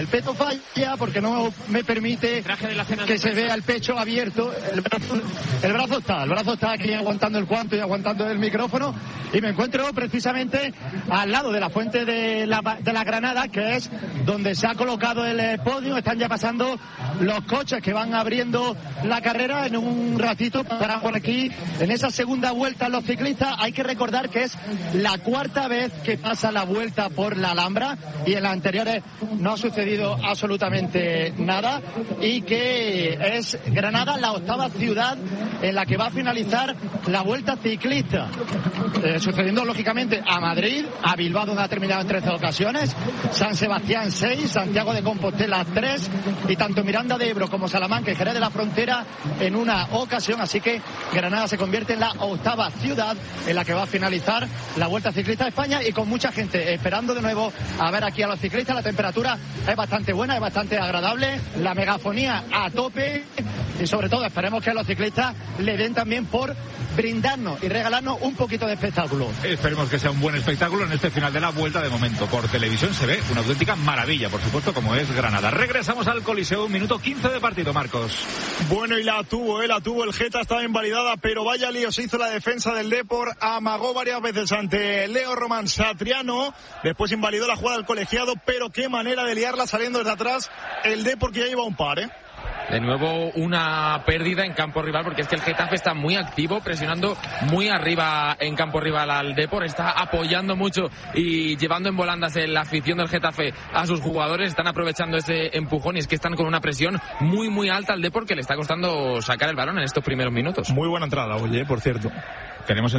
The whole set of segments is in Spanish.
El peto falla porque no me permite que se vea el pecho abierto. El brazo está aquí aguantando el cuanto y aguantando el micrófono. Y me encuentro precisamente al lado de la fuente de la Granada, que es donde se ha colocado el podio. Están ya pasando los coches que van abriendo la carrera. En un ratito pasarán por aquí. En esa segunda vuelta los ciclistas, hay que recordar que es la cuarta vez que pasa la vuelta por la Alhambra, y en las anteriores no ha sucedido absolutamente nada, y que es Granada la octava ciudad en la que va a finalizar la vuelta ciclista, sucediendo lógicamente a Madrid, a Bilbao, donde ha terminado en 13 ocasiones, San Sebastián 6, Santiago de Compostela 3, y tanto Miranda de Ebro como Salamanca y Jerez de la Frontera en una ocasión. Así que Granada se convierte en la octava ciudad en la que va a finalizar la Vuelta Ciclista de España, y con mucha gente esperando de nuevo a ver aquí a los ciclistas. La temperatura es bastante buena, es bastante agradable, la megafonía a tope, y sobre todo esperemos que los ciclistas le den también por brindarnos y regalarnos un poquito de espectáculo. Esperemos que sea un buen espectáculo en este final de la Vuelta. De momento por televisión se ve una auténtica maravilla, por supuesto, como es Granada. Regresamos al Coliseo, 1 minuto 15 de partido, Marcos. Bueno, y la tuvo, el Geta estaba invalidada, pero vaya lío se hizo la defensa del Depor, amagó varias veces ante Leo Román Satriano, después invalidó la jugada del colegiado, pero qué manera de liarla saliendo desde atrás el Depor, que ya lleva un par, De nuevo una pérdida en campo rival, porque es que el Getafe está muy activo, presionando muy arriba en campo rival al Depor, está apoyando mucho y llevando en volandas la afición del Getafe a sus jugadores, están aprovechando ese empujón, y es que están con una presión muy muy alta al Depor, que le está costando sacar el balón en estos primeros minutos. Muy buena entrada, oye, por cierto. ¿Tenemos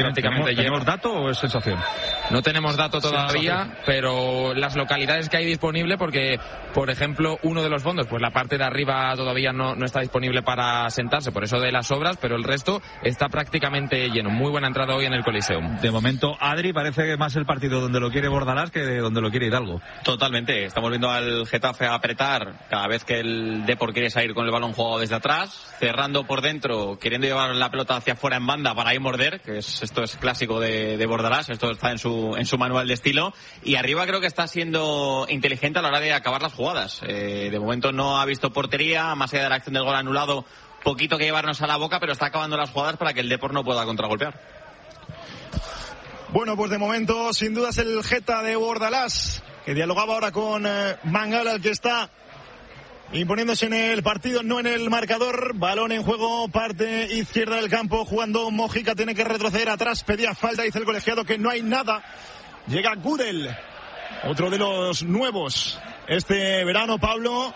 dato o es sensación? No tenemos dato todavía, pero las localidades que hay disponible, porque, por ejemplo, uno de los fondos, pues la parte de arriba todavía no está disponible para sentarse, por eso de las obras, pero el resto está prácticamente lleno. Muy buena entrada hoy en el Coliseum. De momento, Adri, parece más el partido donde lo quiere Bordalás que donde lo quiere Hidalgo. Totalmente. Estamos viendo al Getafe apretar cada vez que el Depor quiere salir con el balón jugado desde atrás, cerrando por dentro, queriendo llevar la pelota hacia afuera en banda para ir morder, que esto es clásico de Bordalás, esto está en su manual de estilo, y arriba creo que está siendo inteligente a la hora de acabar las jugadas. De momento no ha visto portería, más allá de la acción del gol anulado, poquito que llevarnos a la boca, pero está acabando las jugadas para que el Depor no pueda contragolpear. Bueno, pues de momento sin duda es el Geta de Bordalás, que dialogaba ahora con Mangala, el que está imponiéndose en el partido, no en el marcador. Balón en juego, parte izquierda del campo, jugando Mojica, tiene que retroceder atrás, pedía falta, dice el colegiado que no hay nada. Llega Gudel, otro de los nuevos este verano, Pablo.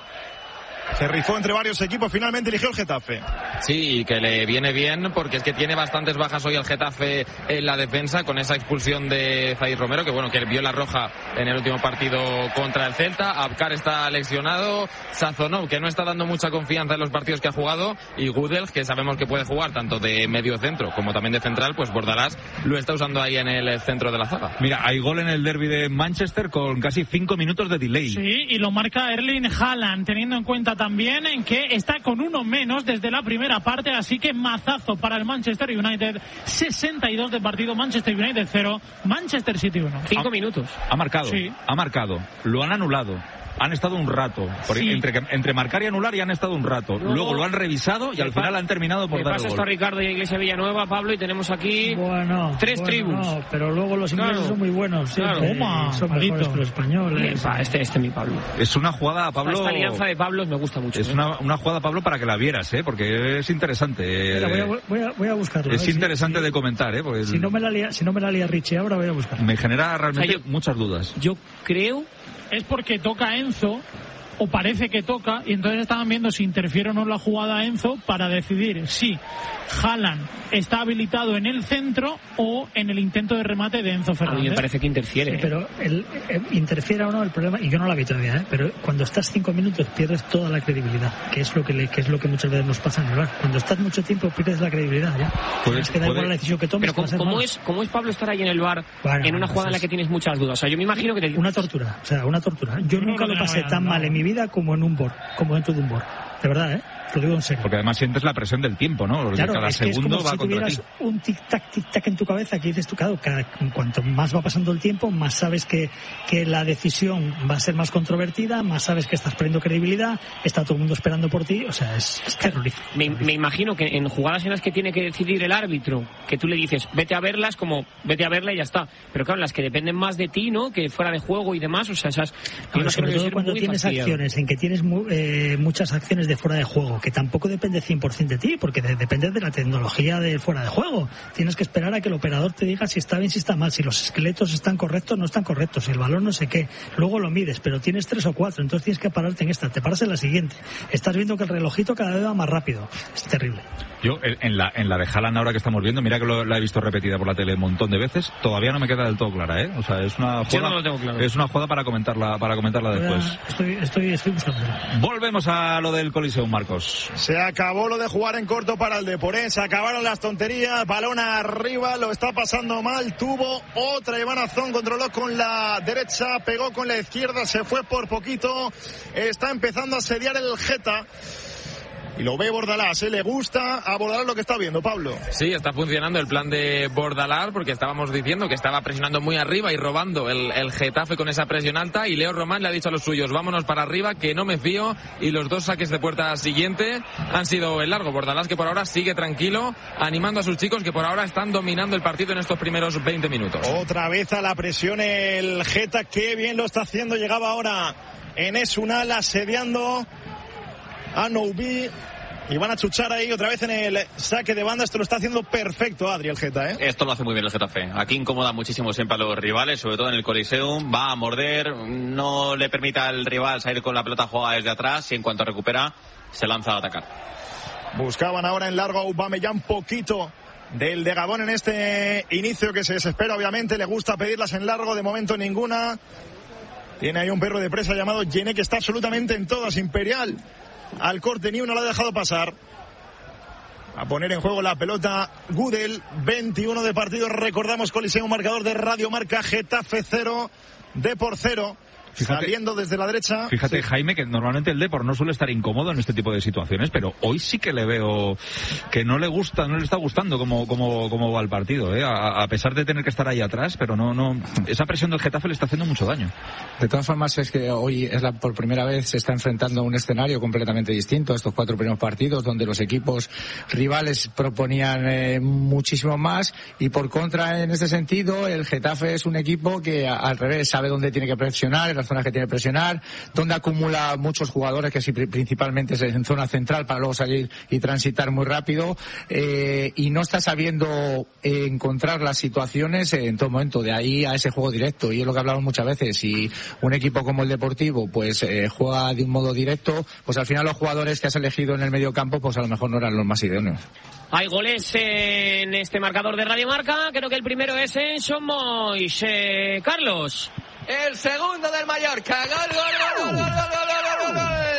Se rifó entre varios equipos, finalmente eligió el Getafe. Sí, que le viene bien, porque es que tiene bastantes bajas hoy el Getafe en la defensa, con esa expulsión de Zaid Romero, que bueno, que vio la roja en el último partido contra el Celta. Abkar está lesionado, Sazonov, que no está dando mucha confianza en los partidos que ha jugado, y Gudel, que sabemos que puede jugar tanto de medio centro como también de central, pues Bordalás lo está usando ahí en el centro de la zaga. Mira, hay gol en el derbi de Manchester con casi 5 minutos de delay. Sí, y lo marca Erling Haaland, teniendo en cuenta también en que está con uno menos desde la primera parte, así que mazazo para el Manchester United. 62 de partido, Manchester United 0, Manchester City 1. 5 minutos. Ha marcado, sí. Ha marcado. Lo han anulado. Han estado un rato, sí. entre marcar y anular, y han estado un rato. Luego lo han revisado y al final han terminado por dar el gol. Pasa esto a Ricardo y a Iglesia Villanueva, Pablo, y tenemos aquí tres tribus. No, pero luego los ingleses son muy buenos. Claro. Son mejores que los españoles. Este mi Pablo. Es una jugada, Pablo. Esta alianza de Pablos me gusta mucho. Es una jugada, Pablo, para que la vieras, porque es interesante. Voy a buscarlo. Es interesante de comentar, porque si no me la lía Richie ahora, voy a buscarlo. Me genera realmente muchas dudas. Yo creo es porque toca Enzo, o parece que toca, y entonces estaban viendo si interfiere o no la jugada a Enzo para decidir si Haaland está habilitado en el centro o en el intento de remate de Enzo Fernández. A mí me parece que interfiere. Sí, pero interfiera o no, el problema, y yo no la vi todavía, pero cuando estás 5 minutos pierdes toda la credibilidad, que es lo que muchas veces nos pasa en el bar. Cuando estás mucho tiempo pierdes la credibilidad, ya. Es que da igual la decisión que tomes. Pero ¿cómo es Pablo estar ahí en el bar en una jugada en la que tienes muchas dudas? O sea, yo me imagino que una tortura. Yo nunca lo pasé tan mal en mi vida como en un BOR, como dentro de un BOR. De verdad, lo digo en serio. Porque además sientes la presión del tiempo, ¿no? Porque claro, cada segundo va contra ti. Un tic-tac en tu cabeza que dices tú, claro, cuanto más va pasando el tiempo, más sabes que la decisión va a ser más controvertida, más sabes que estás perdiendo credibilidad, está todo el mundo esperando por ti, o sea, es terrorífico. Me imagino que en jugadas en las que tiene que decidir el árbitro, que tú le dices, vete a verlas, como vete a verla y ya está. Pero claro, las que dependen más de ti, ¿no? Que fuera de juego y demás, o sea, esas... Pero sobre todo cuando tienes acciones, en que tienes muchas acciones de fuera de juego, que tampoco depende 100% de ti, porque depende de la tecnología de fuera de juego. Tienes que esperar a que el operador te diga si está bien, si está mal, si los esqueletos están correctos, no están correctos, si el balón no sé qué. Luego lo mides, pero tienes 3 o 4, entonces tienes que pararte en esta, te paras en la siguiente. Estás viendo que el relojito cada vez va más rápido. Es terrible. Yo, en la de Haaland ahora que estamos viendo, mira que la he visto repetida por la tele un montón de veces, todavía no me queda del todo clara, ¿eh? O sea, es una jugada, no lo tengo claro. Es una jugada para comentarla después. Estoy buscándola. Volvemos a lo del Coliseum, Marcos. Se acabó lo de jugar en corto para el Depor, se acabaron las tonterías, balón arriba, lo está pasando mal, tuvo otra Iván Azón, controló con la derecha, pegó con la izquierda, se fue por poquito, está empezando a asediar el Geta. Y lo ve Bordalás, le gusta a Bordalás lo que está viendo, Pablo. Sí, está funcionando el plan de Bordalás, porque estábamos diciendo que estaba presionando muy arriba y robando el Getafe con esa presión alta, y Leo Román le ha dicho a los suyos, vámonos para arriba, que no me fío, y los 2 saques de puerta siguiente han sido el largo. Bordalás, que por ahora sigue tranquilo, animando a sus chicos, que por ahora están dominando el partido en estos primeros 20 minutos. Otra vez a la presión el Geta, qué bien lo está haciendo, llegaba ahora Enes Unal asediando a Noubi y van a chuchar ahí otra vez en el saque de banda. Esto lo está haciendo perfecto Adri, el Geta, ¿eh? Esto lo hace muy bien el Getafe. Aquí incomoda muchísimo siempre a los rivales, sobre todo en el Coliseum. Va a morder, no le permite al rival salir con la pelota jugada desde atrás y en cuanto recupera se lanza a atacar. Buscaban ahora en largo a Aubameyang, poquito del de Gabón en este inicio, que se desespera obviamente, le gusta pedirlas en largo, de momento ninguna. Tiene ahí un perro de presa llamado Gene, que está absolutamente en todas. Imperial al corte, ni uno la ha dejado pasar. A poner en juego la pelota Gudel, 21 de partido. Recordamos, Coliseum, marcador de Radio Marca, Getafe 0, Depor 0. Saliendo desde la derecha. Fíjate, sí, Jaime, que normalmente el Depor no suele estar incómodo en este tipo de situaciones, pero hoy sí que le veo que no le está gustando cómo va el partido, ¿eh? A pesar de tener que estar ahí atrás, pero no, esa presión del Getafe le está haciendo mucho daño. De todas formas, es que hoy por primera vez se está enfrentando a un escenario completamente distinto a estos 4 primeros partidos, donde los equipos rivales proponían muchísimo más, y por contra, en este sentido, el Getafe es un equipo que al revés sabe dónde tiene que presionar, en las zonas que tiene que presionar, donde acumula muchos jugadores, que sí, principalmente es en zona central, para luego salir y transitar muy rápido, y no está sabiendo encontrar las situaciones en todo momento, de ahí a ese juego directo. Y es lo que hablamos muchas veces, si un equipo como el Deportivo pues juega de un modo directo, pues al final los jugadores que has elegido en el medio campo pues a lo mejor no eran los más idóneos. Hay goles en este marcador de Radio Marca. Creo que el primero es en Son Moix. Carlos. El segundo del Mallorca. Gol.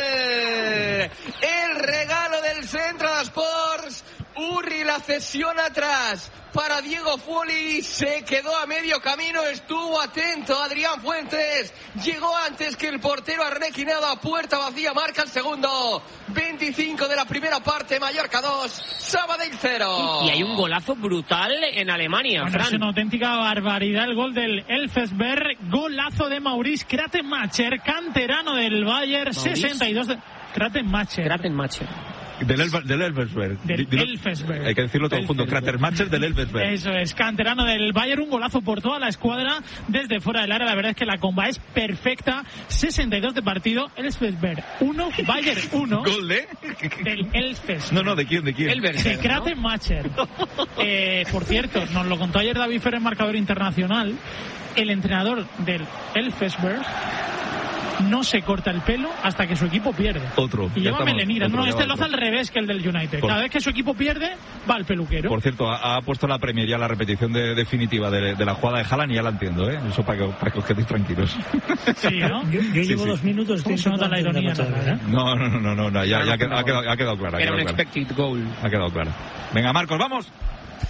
El regalo del Central Sports. Urri, la cesión atrás para Diego Foley, se quedó a medio camino, estuvo atento Adrián Fuentes, llegó antes que el portero, arrequinado a puerta vacía, marca el segundo. 25 de la primera parte, Mallorca 2, Sabadell 0. Y hay un golazo brutal en Alemania, bueno, Fran. Es una auténtica barbaridad el gol del Elfsberg, golazo de Maurice Kratenmacher, canterano del Bayern, Maurice. 62 de... Kratenmacher. Del Elfsberg. Elfsberg. Hay que decirlo todo junto. Kratenmacher del Elfsberg. Eso es, canterano del Bayern, un golazo por toda la escuadra desde fuera del área. La verdad es que la comba es perfecta. 62 de partido, Elfsberg 1, Bayern 1. ¿Gol de? Del Elfsberg. No, ¿de quién? De Kratenmacher. Por cierto, nos lo contó ayer David Ferrer, marcador internacional. El entrenador del Elfsberg no se corta el pelo hasta que su equipo pierde. Otro. Y lleva melenira. No, este lo hace al revés que el del United. Cada vez que su equipo pierde, va al peluquero. Por cierto, ha puesto la Premier ya la repetición definitiva de la jugada de Haaland, y ya la entiendo, ¿eh? Eso para que os quedéis tranquilos. Sí, ¿no? Yo llevo 2 minutos. ¿Cómo se nota la ironía? No, ya ha quedado clara. Era un expected goal. Ha quedado clara. Venga, Marcos, vamos.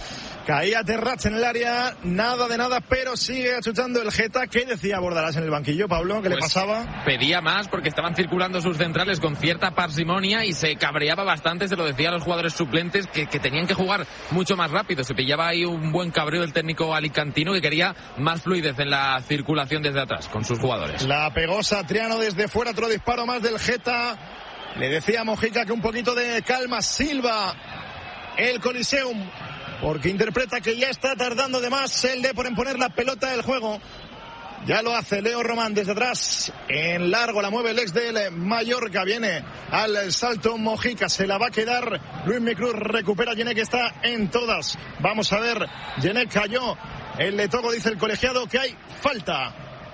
Caía Terrats en el área, nada de nada, pero sigue achuchando el Geta. ¿Qué decía Bordalás en el banquillo, Pablo? ¿Qué le pasaba? Pedía más porque estaban circulando sus centrales con cierta parsimonia y se cabreaba bastante, se lo decía a los jugadores suplentes que tenían que jugar mucho más rápido. Se pillaba ahí un buen cabreo el técnico alicantino que quería más fluidez en la circulación desde atrás con sus jugadores. La pegó Satriano desde fuera, otro disparo más del Geta. Le decía a Mojica que un poquito de calma. Silva el Coliseum, porque interpreta que ya está tardando de más el Depor en poner la pelota del juego. Ya lo hace Leo Román desde atrás, en largo la mueve el ex del Mallorca, viene al salto Mojica, se la va a quedar Luis Micruz, recupera Yené, que está en todas. Vamos a ver, Yené cayó, el Le Togo, dice el colegiado que hay falta.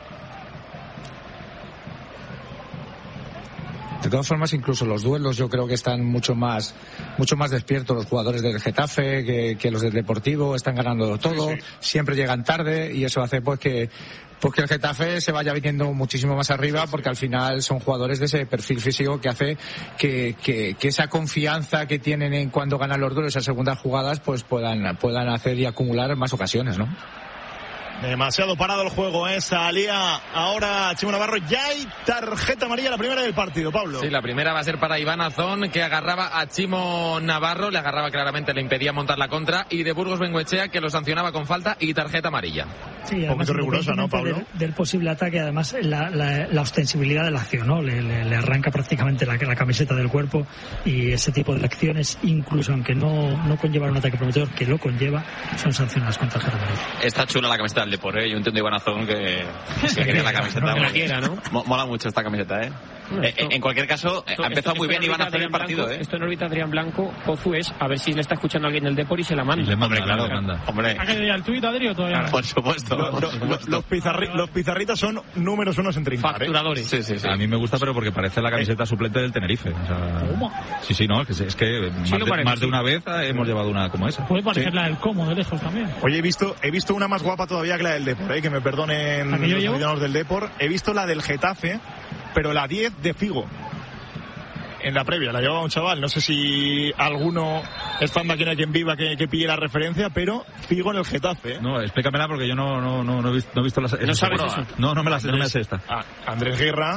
De todas formas, incluso los duelos yo creo que están mucho más despiertos los jugadores del Getafe que los del Deportivo, están ganando todo, sí. Siempre llegan tarde y eso hace pues que el Getafe se vaya viniendo muchísimo más arriba, porque al final son jugadores de ese perfil físico que hace que esa confianza que tienen en cuando ganan los duelos, esas segundas jugadas, pues puedan hacer y acumular más ocasiones, ¿no? Demasiado parado el juego, salía ahora Chimo Navarro. Ya hay tarjeta amarilla, la primera del partido, Pablo. Sí, la primera va a ser para Iván Azón, que agarraba a Chimo Navarro, le agarraba claramente, le impedía montar la contra, y de Burgos Bengoechea, que lo sancionaba con falta y tarjeta amarilla. Sí, un poquito rigurosa, ¿no, Pablo? Del posible ataque, además la ostensibilidad de la acción, ¿no? Le arranca prácticamente la camiseta del cuerpo, y ese tipo de acciones, incluso aunque no conllevan un ataque prometedor, que lo conlleva, son sancionadas con tarjeta amarilla. Está chula la camiseta del Depor, yo entiendo a Iván Azón que quería la camiseta. No quiera, ¿no? Mola mucho esta camiseta, en cualquier caso, ha empezado muy bien Iván Azón el partido, Esto en órbita Adrián Blanco, Pozu es, a ver si le está escuchando a alguien del Depor y se la manda. Hombre, claro, manda. Hombre. ¿Ha quedado al tuit, Adri, o todavía no? Por supuesto. Los pizarritas son números unos en trincar, facturadores. Sí. A mí me gusta, pero porque parece la camiseta suplente del Tenerife. O sea, ¿cómo? Sí, no, es que más de una vez hemos llevado una como esa. Puede parecer la del Como de lejos también. Oye, he visto una más guapa todavía que la del Depor, que me perdonen los ciudadanos del Depor. He visto la del Getafe, pero la 10 de Figo. En la previa la llevaba un chaval, no sé si alguno estando aquí en quien viva que pille la referencia, pero Figo en el Getafe. No, explícamela, porque yo no he visto las. ¿No sabes eso? No me la sé esta. Andrés Guerra,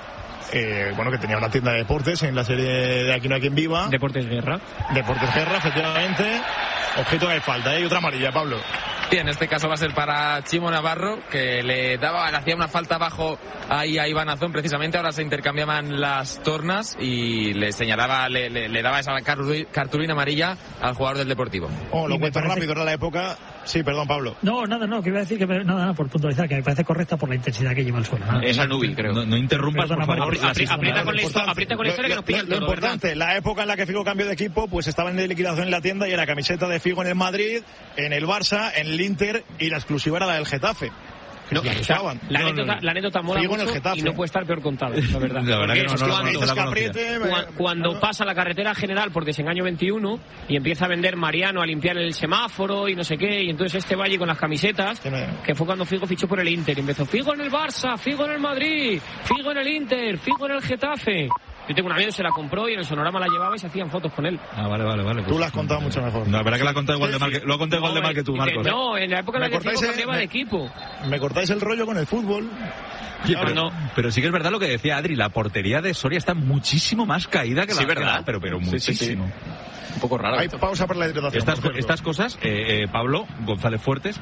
que tenía una tienda de deportes en la serie de Aquí no hay quien viva. Deportes Guerra, efectivamente. Objeto de falta, y otra amarilla, Pablo. Sí, en este caso va a ser para Chimo Navarro, que le hacía una falta abajo ahí a Iván Azón precisamente. Ahora se intercambiaban las tornas y le señalaba, le daba esa cartulina amarilla al jugador del Deportivo. Lo cuento rápido, era la época. Sí, perdón, Pablo. No, que iba a decir nada, por puntualizar, que me parece correcta por la intensidad que lleva el suelo. Es al Nubil, creo. No interrumpas, por favor. Aprieta con la historia que nos pilla el toro. Lo importante, la época en la que Figo cambió de equipo, pues estaban de liquidación en la tienda y era camiseta de Figo en el Madrid, en el Barça, en el Inter, y la exclusiva era la del Getafe. No, la anécdota mola mucho y no puede estar peor contada, la verdad. La verdad que cuando pasa la carretera general por Desengaño 21 y empieza a vender Mariano a limpiar el semáforo y no sé qué, y entonces valle con las camisetas, que fue cuando Figo fichó por el Inter y empezó: Figo en el Barça, Figo en el Madrid, Figo en el Inter, Figo en el Getafe. Yo tengo un amigo que se la compró y en el sonorama la llevaba y se hacían fotos con él. Vale. Pues tú la has contado mucho mejor. La verdad que la has contado igual de mal que, lo ha contado igual de mal que tú, Marcos. No, en la época en la que Figo cambiaba de equipo. Me cortáis el rollo con el fútbol. Sí, pero sí que es verdad lo que decía Adri, la portería de Soria está muchísimo más caída que la verdad, pero muchísimo. Sí. Un poco raro. Hay pausa para la hidratación. Estas cosas, Pablo González Fuertes,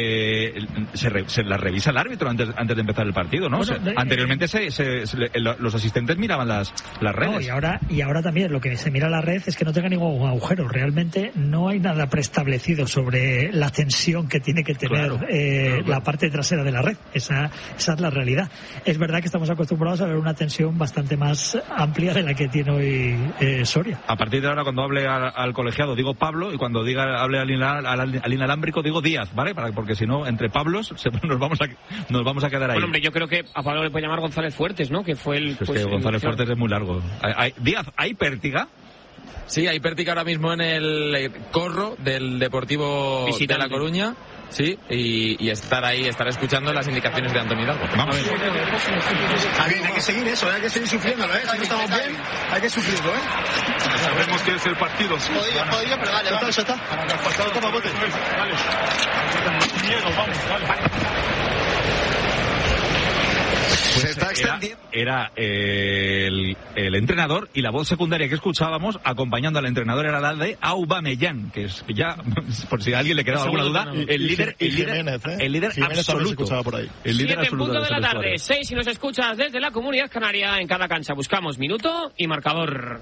se las revisa el árbitro antes de empezar el partido, ¿no? Bueno, anteriormente los asistentes miraban las redes. No, y ahora también lo que se mira la red es que no tenga ningún agujero. Realmente no hay nada preestablecido sobre la tensión que tiene que tener la parte trasera de la red. Esa es la realidad. Es verdad que estamos acostumbrados a ver una tensión bastante más amplia de la que tiene hoy Soria. A partir de ahora, cuando hable al colegiado digo Pablo, y cuando hable al inalámbrico digo Díaz, ¿vale? Porque si no, entre Pablos nos vamos a quedar ahí. Bueno, hombre, yo creo que a Pablo le puede llamar González Fuertes, ¿no? Que fue el... Pues que González Fuertes es muy largo. Díaz, ¿hay pértiga? Sí, hay pértiga ahora mismo en el corro del Deportivo de La Coruña. Sí, y estar ahí, estar escuchando las indicaciones de Antonio Hidalgo. Vamos. Está bien, hay que seguir eso, hay que seguir sufriéndolo, ¿eh? Si no estamos bien, hay que sufrirlo, ¿eh? Sabemos que es el partido. Sí. Podía, pero dale, ya está. Toma, bote. Vale. Miedo, vamos, vale. Pues se está extendiendo. Era el entrenador, y la voz secundaria que escuchábamos acompañando al entrenador era la de Aubameyang, que es ya, por si a alguien le quedaba alguna duda, el líder absoluto. Por ahí. El líder 7 en absoluto punto de la tarde, vestuario. 6 si nos escuchas desde la Comunidad Canaria. En cada cancha buscamos minuto y marcador.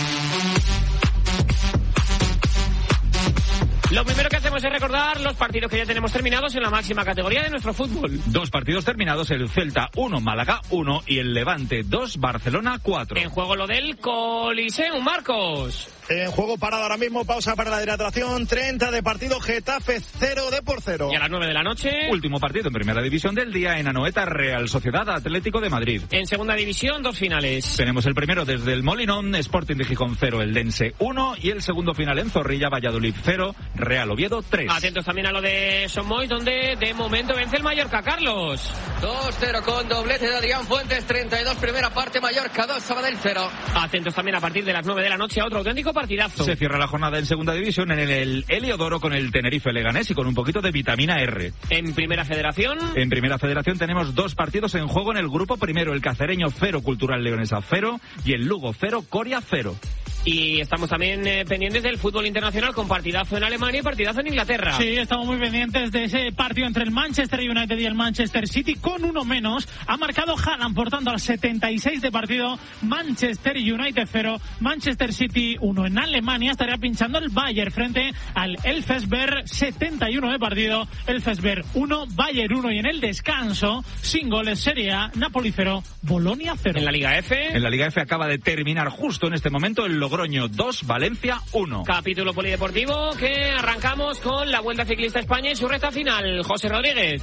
Lo primero que hacemos es recordar los partidos que ya tenemos terminados en la máxima categoría de nuestro fútbol. 2 partidos terminados, el Celta 1, Málaga 1 y el Levante 2, Barcelona 4. En juego lo del Coliseum, Marcos. En juego parado ahora mismo, pausa para la hidratación, 30 de partido, Getafe 0 de por 0. Y a las 9 de la noche... Último partido en primera división del día en Anoeta, Real Sociedad Atlético de Madrid. En segunda división, 2 finales. Tenemos el primero desde el Molinón, Sporting de Gijón 0, Eldense 1 y el segundo final en Zorrilla, Valladolid 0, Real Oviedo 3. Atentos también a lo de Somoy, donde de momento vence el Mallorca, Carlos. 2-0 con doblete de Adrián Fuentes, 32 primera parte, Mallorca 2, Sabadell 0. Atentos también a partir de las 9 de la noche a otro auténtico partidazo. Se cierra la jornada en segunda división en el Heliodoro con el Tenerife Leganés y con un poquito de vitamina R. En primera federación... En primera federación tenemos 2 partidos en juego en el grupo primero, el Cacereño 0, Cultural Leonesa 0 y el Lugo 0, Coria 0. Y estamos también pendientes del fútbol internacional con partidazo en Alemania y partidazo en Inglaterra. Sí, estamos muy pendientes de ese partido entre el Manchester United y el Manchester City con uno menos. Ha marcado Haaland, por tanto, al 76 de partido. Manchester United 0, Manchester City 1. En Alemania estaría pinchando el Bayern frente al Elfsberg, 71 de partido. Elfsberg 1, Bayern 1. Y en el descanso, sin goles, Serie A, Napoli 0, Bolonia 0. En la Liga F... En la Liga F acaba de terminar justo en este momento el Logroño 2, Valencia 1. Capítulo polideportivo que arrancamos con la Vuelta Ciclista España y su recta final. José Rodríguez.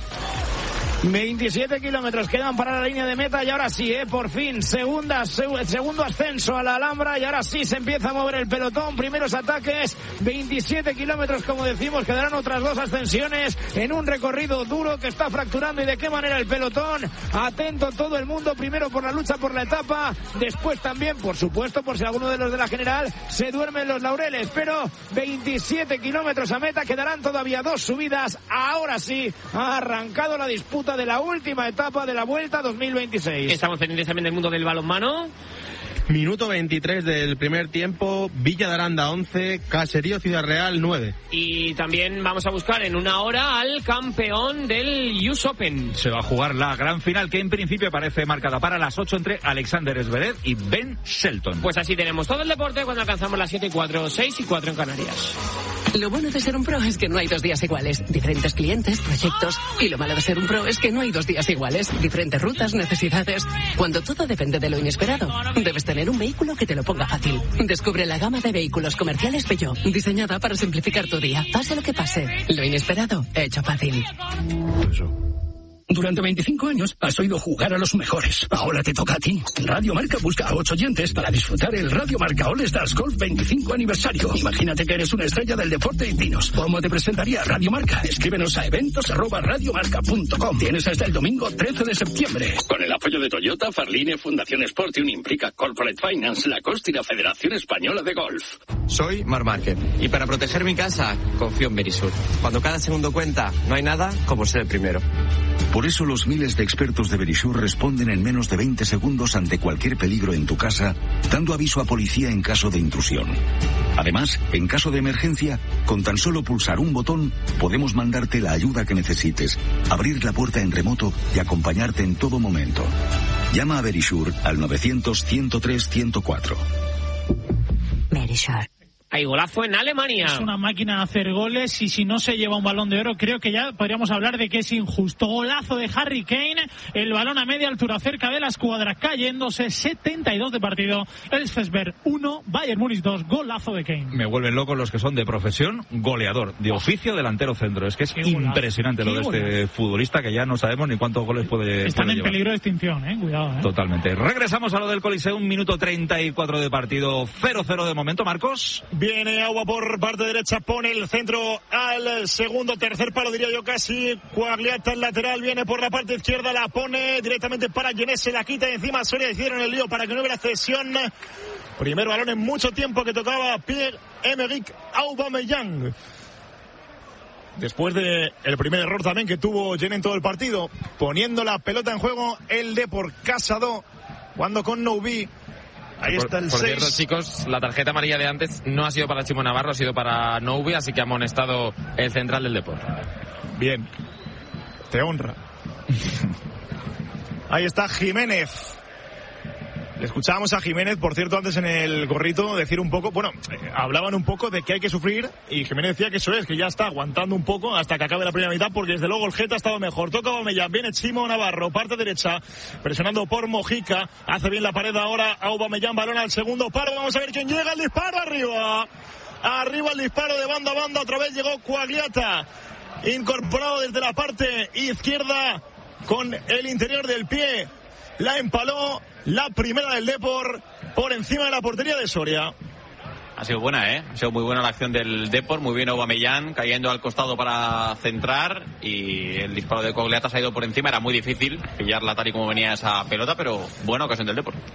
27 kilómetros quedan para la línea de meta y ahora sí, por fin, segundo ascenso a la Alhambra y ahora sí se empieza a mover el pelotón, primeros ataques, 27 kilómetros como decimos, quedarán otras 2 ascensiones en un recorrido duro que está fracturando y de qué manera el pelotón, atento todo el mundo, primero por la lucha por la etapa, después también, por supuesto, por si alguno de los de la general se duerme en los laureles, pero 27 kilómetros a meta, quedarán todavía 2 subidas, ahora sí, ha arrancado la disputa de la última etapa de la Vuelta 2026. Estamos pendientes también del mundo del balonmano. Minuto 23 del primer tiempo, Villa de Aranda 11, Caserío Ciudad Real 9. Y también vamos a buscar en una hora al campeón del US Open. Se va a jugar la gran final que en principio parece marcada para las 8 entre Alexander Zverev y Ben Shelton. Pues así tenemos todo el deporte cuando alcanzamos las 7:04, 6:04 en Canarias. Lo bueno de ser un pro es que no hay 2 días iguales. Diferentes clientes, proyectos. Y lo malo de ser un pro es que no hay 2 días iguales. Diferentes rutas, necesidades. Cuando todo depende de lo inesperado, debes tener un vehículo que te lo ponga fácil. Descubre la gama de vehículos comerciales Peugeot, diseñada para simplificar tu día. Pase lo que pase, lo inesperado, hecho fácil. Durante 25 años has oído jugar a los mejores. Ahora te toca a ti. Radio Marca busca a 8 oyentes para disfrutar el Radio Marca All Stars Golf 25 aniversario. Imagínate que eres una estrella del deporte y dinos, ¿cómo te presentaría Radio Marca? Escríbenos a eventos@radiomarca.com. Tienes hasta el domingo 13 de septiembre. Con el apoyo de Toyota, Farline, Fundación Sport y Unimplica Corporate Finance, la COST y la Federación Española de Golf. Soy Marc Márquez y para proteger mi casa confío en Verisur. Cuando cada segundo cuenta, no hay nada como ser el primero. Por eso los miles de expertos de Verisur responden en menos de 20 segundos ante cualquier peligro en tu casa, dando aviso a policía en caso de intrusión. Además, en caso de emergencia, con tan solo pulsar un botón, podemos mandarte la ayuda que necesites, abrir la puerta en remoto y acompañarte en todo momento. Llama a Verisur al 900-103-104. Verisur. Hay golazo en Alemania. Es una máquina de hacer goles y si no se lleva un Balón de Oro creo que ya podríamos hablar de que es injusto. Golazo de Harry Kane, el balón a media altura cerca de la escuadra cayéndose, 72 de partido. Elfsberg 1, Bayern Múnich 2, golazo de Kane. Me vuelven locos los que son de profesión goleador, de oficio delantero centro. Es que es impresionante lo de este futbolista que ya no sabemos ni cuántos goles puede Están en llevar. peligro de extinción, cuidado. Totalmente. Regresamos a lo del Coliseum, minuto 34 de partido, 0-0 de momento, Marcos. Viene Agua por parte derecha, pone el centro al segundo, tercer palo, diría yo casi. Quagliata el lateral, viene por la parte izquierda, la pone directamente para Gené, se la quita de encima. Soria hicieron el lío para que no hubiera cesión. Primer balón en mucho tiempo que tocaba Pierre-Emerick Aubameyang. Después de el primer error también que tuvo Gené en todo el partido, poniendo la pelota en juego el Depor. Casado, jugando con Noubi. Ahí está el 6. Por cierto, chicos, la tarjeta amarilla de antes no ha sido para Chimo Navarro, ha sido para Noubi, así que ha amonestado el central del Depor. Bien, te honra. Ahí está Jiménez. Le escuchábamos a Jiménez, por cierto, antes en el gorrito decir un poco, bueno, hablaban un poco de que hay que sufrir y Jiménez decía que eso es, que ya está aguantando un poco hasta que acabe la primera mitad, porque desde luego el Geta ha estado mejor. Toca Aubameyang, viene Chimo Navarro, parte derecha, presionando por Mojica, hace bien la pared ahora Aubameyang, balón al segundo paro, vamos a ver quién llega, el disparo arriba el disparo de banda a banda, otra vez llegó Quagliata, incorporado desde la parte izquierda con el interior del pie. La empaló, la primera del Depor por encima de la portería de Soria. Ha sido buena, ha sido muy buena la acción del Depor, muy bien Aubameyang cayendo al costado para centrar y el disparo de Quagliata se ha ido por encima. Era muy difícil pillarla tal y como venía esa pelota, pero buena ocasión del Depor.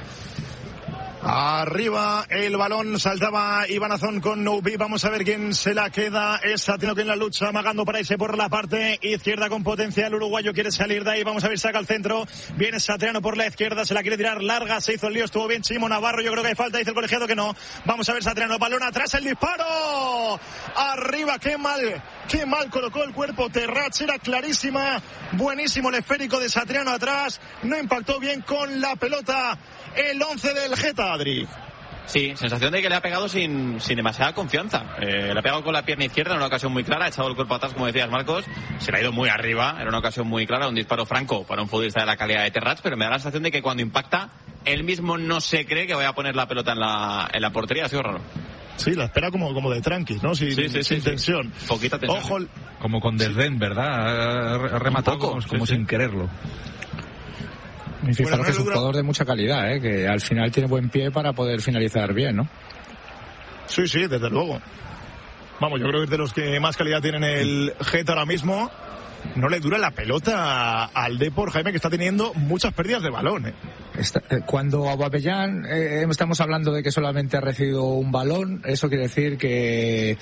Arriba el balón, saltaba Iván Azón con Noubi, vamos a ver quién se la queda. Es Satriano que en la lucha, amagando para irse por la parte izquierda con potencia. El uruguayo quiere salir de ahí, vamos a ver, saca al centro. Viene Satriano por la izquierda, se la quiere tirar larga, se hizo el lío, estuvo bien Chimo Navarro, yo creo que hay falta, dice el colegiado que no. Vamos a ver Satriano, balón atrás, el disparo. Arriba, qué mal colocó el cuerpo Terrats, era clarísima. Buenísimo el esférico de Satriano atrás, no impactó bien con la pelota el 11 del Geta, Adri. Sí, sensación de que le ha pegado sin demasiada confianza. Le ha pegado con la pierna izquierda en una ocasión muy clara, ha echado el cuerpo atrás, como decías, Marcos. Se le ha ido muy arriba, era una ocasión muy clara, un disparo franco para un futbolista de la calidad de Terrats, pero me da la sensación de que cuando impacta, él mismo no se cree que vaya a poner la pelota en la portería. Ha sido raro. Sí, la espera como de tranquis, ¿no? Sin tensión. Poquita tensión. Ojo. Como con desdén, ¿verdad? Ha rematado como sin quererlo. Y fijaros que es un jugador de mucha calidad, que al final tiene buen pie para poder finalizar bien, ¿no? Sí, desde luego. Vamos, yo creo que es de los que más calidad tienen el Geta ahora mismo. No le dura la pelota al Depor, Jaime, que está teniendo muchas pérdidas de balón. Cuando Aubameyang estamos hablando de que solamente ha recibido un balón, eso quiere decir que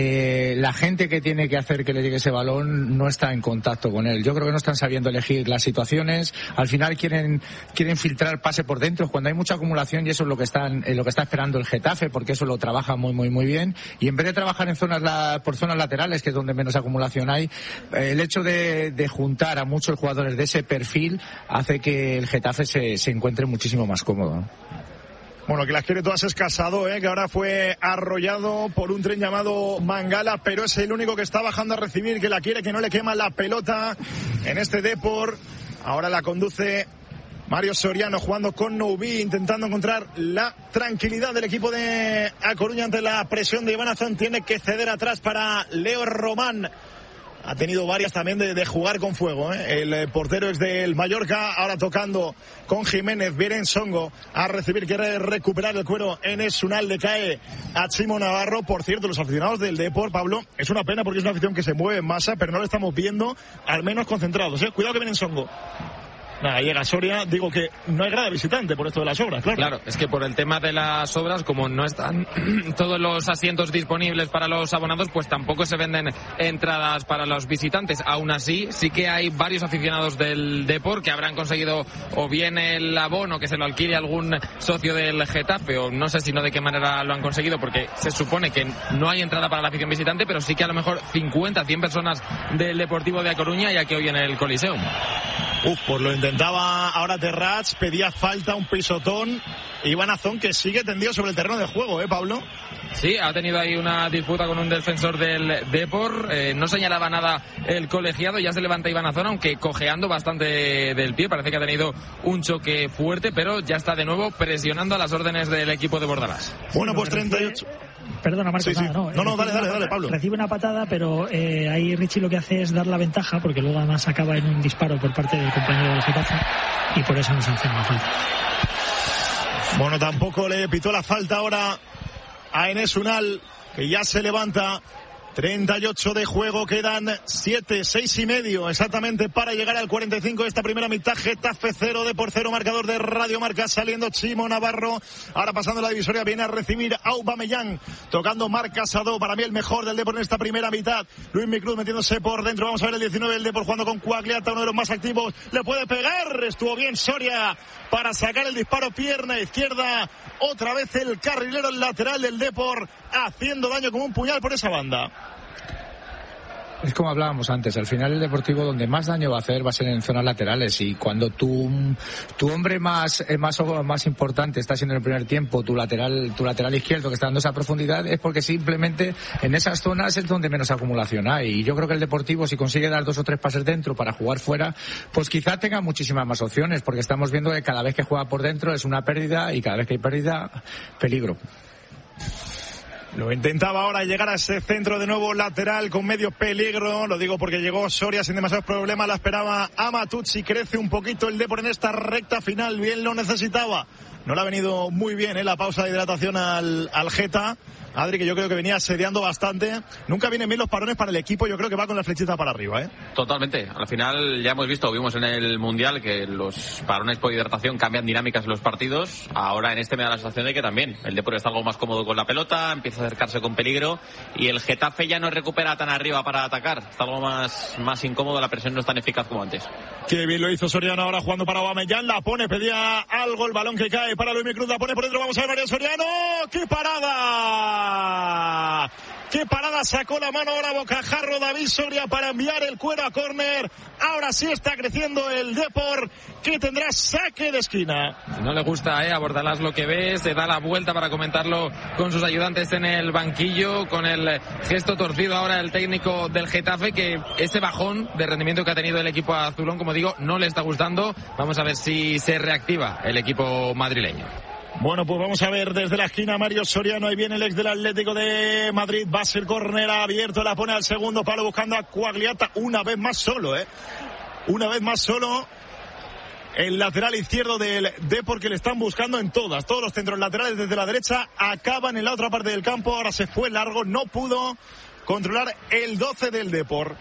la gente que tiene que hacer que le llegue ese balón no está en contacto con él. Yo creo que no están sabiendo elegir las situaciones. Al final quieren filtrar pase por dentro cuando hay mucha acumulación, y eso es lo que está esperando el Getafe, porque eso lo trabaja muy bien. Y en vez de trabajar en por zonas laterales, que es donde menos acumulación hay, el hecho de juntar a muchos jugadores de ese perfil hace que el Getafe se encuentre muchísimo más cómodo, ¿no? Bueno, que las quiere todas es Casado, que ahora fue arrollado por un tren llamado Mangala, pero es el único que está bajando a recibir, que la quiere, que no le quema la pelota en este Depor. Ahora la conduce Mario Soriano, jugando con Noubi, intentando encontrar la tranquilidad del equipo de A Coruña ante la presión de Iván Azón. Tiene que ceder atrás para Leo Román. Ha tenido varias también de jugar con fuego, El portero es del Mallorca, ahora tocando con Jiménez, viene en Songo a recibir, quiere recuperar el cuero en Esunal, le cae a Chimo Navarro. Por cierto, los aficionados del Depor, Pablo, es una pena porque es una afición que se mueve en masa, pero no lo estamos viendo al menos concentrados, Cuidado que viene en Songo. Nada, llega Soria, digo que no hay grada visitante por esto de las obras, claro. Claro, es que por el tema de las obras, como no están todos los asientos disponibles para los abonados, pues tampoco se venden entradas para los visitantes. Aún así, sí que hay varios aficionados del Depor que habrán conseguido o bien el abono que se lo alquile algún socio del Getafe, o no sé si no de qué manera lo han conseguido, porque se supone que no hay entrada para la afición visitante, pero sí que a lo mejor 50, 100 personas del Deportivo de A Coruña, ya que hoy en el Coliseum. Pues lo intentaba ahora Terrats, pedía falta, un pisotón. Iván Azón, que sigue tendido sobre el terreno de juego, Pablo. Sí, ha tenido ahí una disputa con un defensor del Depor. No señalaba nada el colegiado, ya se levanta Iván Azón, aunque cojeando bastante del pie. Parece que ha tenido un choque fuerte, pero ya está de nuevo presionando a las órdenes del equipo de Bordalás. Bueno, pues 38. Perdona, Marcos, sí. No, dale, Pablo. Recibe una patada, pero ahí Richie lo que hace es dar la ventaja, porque luego además acaba en un disparo por parte del compañero del Getafe, y por eso no sanciona la falta. Bueno, tampoco le pitó la falta ahora a Enes Unal, que ya se levanta. 38 de juego, quedan 7, 6 y medio exactamente para llegar al 45 de esta primera mitad. Getafe 0, Depor 0, marcador de Radio Marca, saliendo Chimo Navarro, ahora pasando la divisoria, viene a recibir a Aubameyang, tocando Marc Casado, para mí el mejor del Depor en esta primera mitad. Luis Micruz metiéndose por dentro, vamos a ver el 19 del Depor jugando con Quagliata, uno de los más activos, le puede pegar, estuvo bien Soria para sacar el disparo, pierna izquierda, otra vez el carrilero, el lateral del Depor, haciendo daño como un puñal por esa banda. Es como hablábamos antes, al final el Deportivo donde más daño va a hacer va a ser en zonas laterales, y cuando tu hombre más importante está siendo en el primer tiempo tu lateral izquierdo, que está dando esa profundidad, es porque simplemente en esas zonas es donde menos acumulación hay. Y yo creo que el Deportivo, si consigue dar 2 o 3 pases dentro para jugar fuera, pues quizá tenga muchísimas más opciones, porque estamos viendo que cada vez que juega por dentro es una pérdida, y cada vez que hay pérdida, peligro. Lo intentaba ahora llegar a ese centro de nuevo lateral con medio peligro, lo digo porque llegó Soria sin demasiados problemas, la esperaba Amatuzzi, crece un poquito el Depor en esta recta final, bien lo necesitaba, no le ha venido muy bien la pausa de hidratación al Geta. Adri, que yo creo que venía asediando bastante. Nunca vienen bien los parones para el equipo, yo creo que va con la flechita para arriba, Totalmente, al final ya hemos visto, vimos en el Mundial que los parones por hidratación cambian dinámicas en los partidos. Ahora en este me da la sensación de que también el Depor está algo más cómodo con la pelota, empieza a acercarse con peligro, y el Getafe ya no recupera tan arriba para atacar, está algo más incómodo, la presión no es tan eficaz como antes. Qué bien lo hizo Soriano ahora jugando para Aubameyang, la pone, pedía algo, el balón que cae para Luis Micruz, la pone por dentro, vamos a ver Mario Soriano, ¡qué parada! ¡Qué parada! Sacó la mano ahora Bocajarro David Soria para enviar el cuero a córner. Ahora sí está creciendo el Depor, que tendrá saque de esquina. No le gusta a Bordalás lo que ve, se da la vuelta para comentarlo con sus ayudantes en el banquillo, con el gesto torcido ahora el técnico del Getafe, que ese bajón de rendimiento que ha tenido el equipo azulón, como digo, no le está gustando. Vamos a ver si se reactiva el equipo madrileño. Bueno, pues vamos a ver desde la esquina Mario Soriano, ahí viene el ex del Atlético de Madrid, va a ser córner abierto, la pone al segundo palo buscando a Quagliata, una vez más solo, una vez más solo el lateral izquierdo del Depor, que le están buscando en todos los centros laterales desde la derecha, acaban en la otra parte del campo, ahora se fue largo, no pudo controlar el 12 del Depor.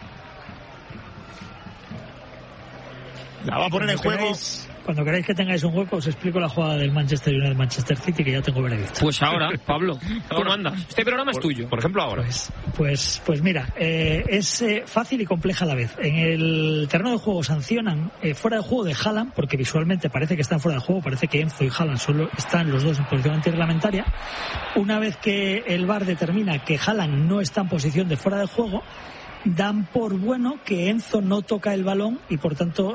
La va a poner en juego. Cuando queráis que tengáis un hueco, os explico la jugada del Manchester United Manchester City, que ya tengo veredicto. Pues ahora, Pablo, ¿cómo mandas? Este programa es tuyo. Por ejemplo, ahora. Pues mira, es fácil y compleja a la vez. En el terreno de juego sancionan fuera de juego de Haaland, porque visualmente parece que están fuera de juego, parece que Enzo y Haaland solo están los dos en posición antirreglamentaria. Una vez que el VAR determina que Haaland no está en posición de fuera de juego, dan por bueno que Enzo no toca el balón y por tanto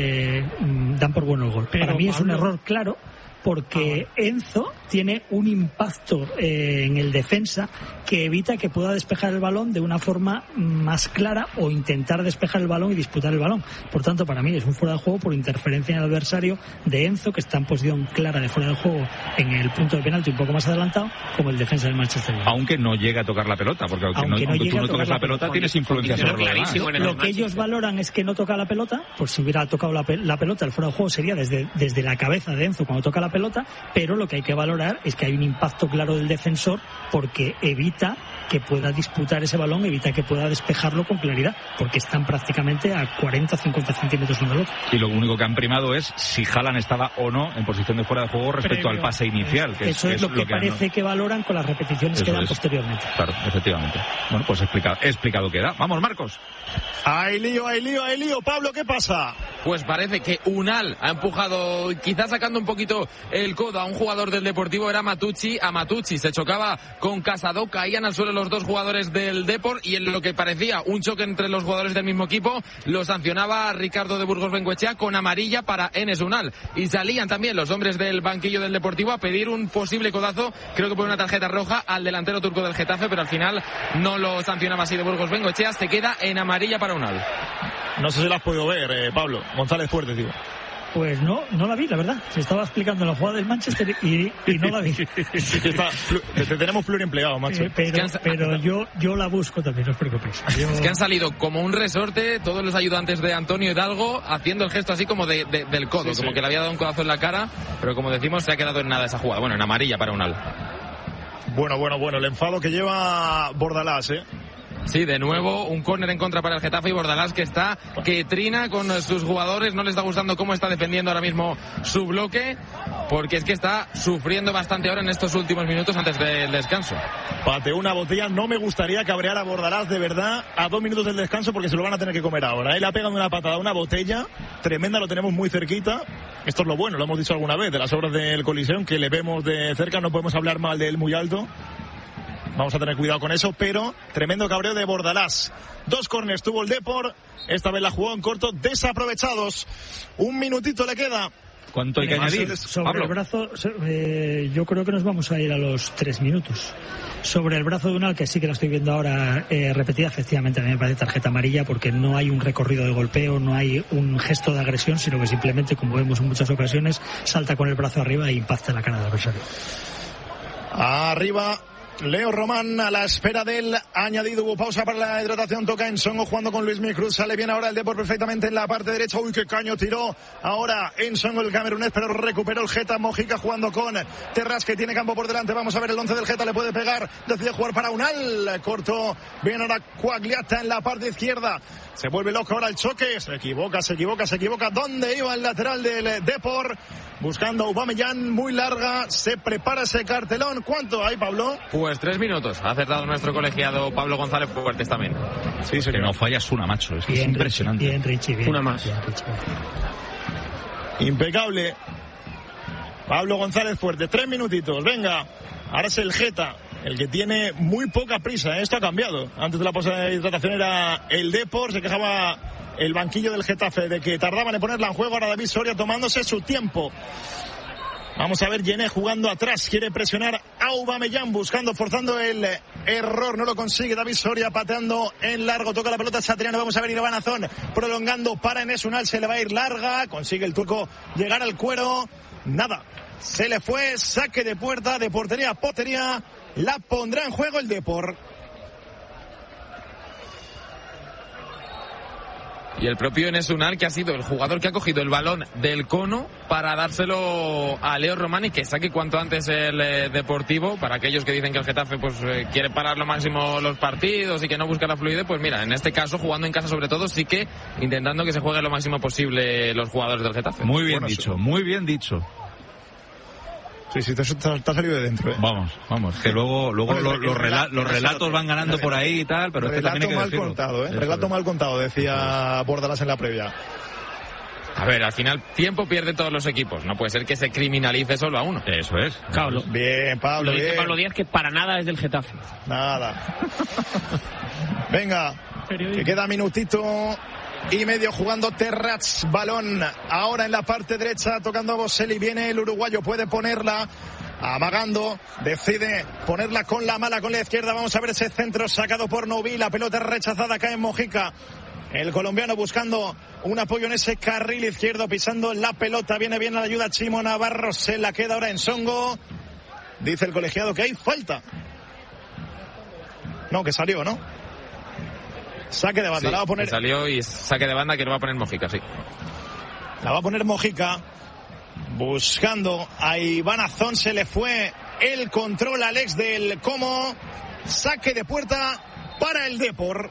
dan por bueno el gol. Pero para mí es un error claro, porque Enzo tiene un impacto en el defensa que evita que pueda despejar el balón de una forma más clara o intentar despejar el balón y disputar el balón. Por tanto, para mí es un fuera de juego por interferencia en el adversario de Enzo, que está en posición clara de fuera de juego en el punto de penalti un poco más adelantado, como el defensa del Manchester United. Aunque no llega a tocar la pelota, porque aunque tú no toques la pelota tienes influencia sobre lo demás. Lo que ellos valoran es que no toca la pelota, pues si hubiera tocado la pelota, el fuera de juego sería desde la cabeza de Enzo cuando toca la pelota, pero lo que hay que valorar es que hay un impacto claro del defensor, porque evita que pueda disputar ese balón, evita que pueda despejarlo con claridad, porque están prácticamente a 40-50 centímetros uno del otro. Y lo único que han primado es si Haaland estaba o no en posición de fuera de juego respecto al pase inicial. Que eso es lo que parece que valoran con las repeticiones que dan posteriormente. Claro, efectivamente. Bueno, pues explicado queda. Vamos, Marcos. Hay lío. Pablo, ¿qué pasa? Pues parece que Unal ha empujado, quizás sacando un poquito el codo a un jugador del Deportivo, era Amatuzzi se chocaba con Casado, caían al suelo los dos jugadores del Depor, y en lo que parecía un choque entre los jugadores del mismo equipo lo sancionaba Ricardo de Burgos Bengoechea con amarilla para Enes Unal, y salían también los hombres del banquillo del Deportivo a pedir un posible codazo, creo que por una tarjeta roja al delantero turco del Getafe, pero al final no lo sancionaba así de Burgos Bengoechea, se queda en amarilla para Unal. No sé si lo has podido ver, Pablo. González Fuerte, tío. Pues no la vi, la verdad. Se estaba explicando la jugada del Manchester y no la vi. Te tenemos pluriempleado, macho. Pero yo la busco también, no os preocupéis. Es que han salido como un resorte todos los ayudantes de Antonio Hidalgo haciendo el gesto así como del codo, como que le había dado un codazo en la cara, pero como decimos se ha quedado en nada esa jugada. Bueno, en amarilla para Unal. Bueno, el enfado que lleva Bordalás, Sí, de nuevo un córner en contra para el Getafe y Bordalás que trina con sus jugadores. No le está gustando cómo está defendiendo ahora mismo su bloque, porque es que está sufriendo bastante ahora en estos últimos minutos antes del descanso. Pateó una botella. No me gustaría cabrear a Bordalás de verdad a 2 minutos del descanso, porque se lo van a tener que comer ahora. Él ha pegado una patada a una botella tremenda, lo tenemos muy cerquita. Esto es lo bueno, lo hemos dicho alguna vez, de las obras del Coliseum, que le vemos de cerca. No podemos hablar mal de él muy alto. Vamos a tener cuidado con eso, pero tremendo cabreo de Bordalás. 2 córneres tuvo el Depor, esta vez la jugó en corto, desaprovechados. 1 minutito le queda. ¿Cuánto hay que añadir? Sobre el brazo, yo creo que nos vamos a ir a los 3 minutos. Sobre el brazo de Unal, que sí que lo estoy viendo ahora repetida, efectivamente a mí me parece tarjeta amarilla, porque no hay un recorrido de golpeo, no hay un gesto de agresión, sino que simplemente, como vemos en muchas ocasiones, salta con el brazo arriba e impacta en la cara del adversario. Arriba Leo Román a la espera del añadido. Hubo pausa para la hidratación. Toca Ensongo jugando con Luis Cruz. Sale bien ahora el Depor perfectamente en la parte derecha. Uy, qué caño tiró ahora Ensongo, el camerunés, pero recuperó el Geta. Mojica jugando con Terras, que tiene campo por delante. Vamos a ver el 11 del Geta. Le puede pegar. Decide jugar para Unal. Corto. Bien ahora Quagliata en la parte izquierda. Se vuelve loco ahora el choque. Se equivoca. ¿Dónde iba el lateral del Depor? Buscando a Aubameyang, muy larga. Se prepara ese cartelón. ¿Cuánto hay, Pablo? Pues 3 minutos. Ha acertado nuestro colegiado Pablo González Fuertes también. Sí, que no fallas una, macho. Es bien, impresionante. Bien, Richie, bien. Una más. Bien, Richie. Impecable. Pablo González Fuertes. 3 minutitos. Venga. Ahora es el Geta, el que tiene muy poca prisa. Esto ha cambiado. Antes de la pausa de hidratación era el Depor. Se quejaba el banquillo del Getafe de que tardaban en ponerla en juego. Ahora David Soria tomándose su tiempo. Vamos a ver, Yené jugando atrás, quiere presionar a Aubameyang, forzando el error, no lo consigue. David Soria pateando en largo, toca la pelota Satriano. Vamos a ver Iván Azón prolongando para Enes Unal, se le va a ir larga, consigue el turco llegar al cuero, nada, se le fue, saque de puerta, de portería a portería, la pondrá en juego el Depor. Y el propio Enes Unal, que ha sido el jugador que ha cogido el balón del cono para dárselo a Leo Román y que saque cuanto antes el Deportivo. Para aquellos que dicen que el Getafe pues quiere parar lo máximo los partidos y que no busca la fluidez, pues mira, en este caso, jugando en casa sobre todo, sí que intentando que se juegue lo máximo posible los jugadores del Getafe. Muy bien dicho, muy bien dicho. Sí, te ha salido de dentro, ¿eh? Vamos, que luego bueno, los relatos van ganando por ahí y tal, pero relato también hay que mal decirlo. Contado, ¿eh? Relato mal contado, decía Bordalás en la previa. A ver, al final tiempo pierden todos los equipos. No puede ser que se criminalice solo a uno. Eso es. Pablo. Bien, Pablo. Lo dice bien. Pablo Díaz, que para nada es del Getafe. Nada. Venga, que queda minutito y medio jugando Terrats, balón ahora en la parte derecha, tocando a Boselli, viene el uruguayo, puede ponerla, amagando, decide ponerla con la mala, con la izquierda. Vamos a ver ese centro sacado por Novi, la pelota rechazada, cae en Mojica. El colombiano buscando un apoyo en ese carril izquierdo, pisando la pelota, viene bien a la ayuda Chimo Navarro, se la queda ahora en Songo. Dice el colegiado que hay falta. No, que salió, ¿no? Saque de banda, sí, la va a poner. Salió y saque de banda que lo va a poner Mojica, sí. La va a poner Mojica. Buscando a Iván Azón, se le fue el control a Alex del Como. Saque de puerta para el Depor.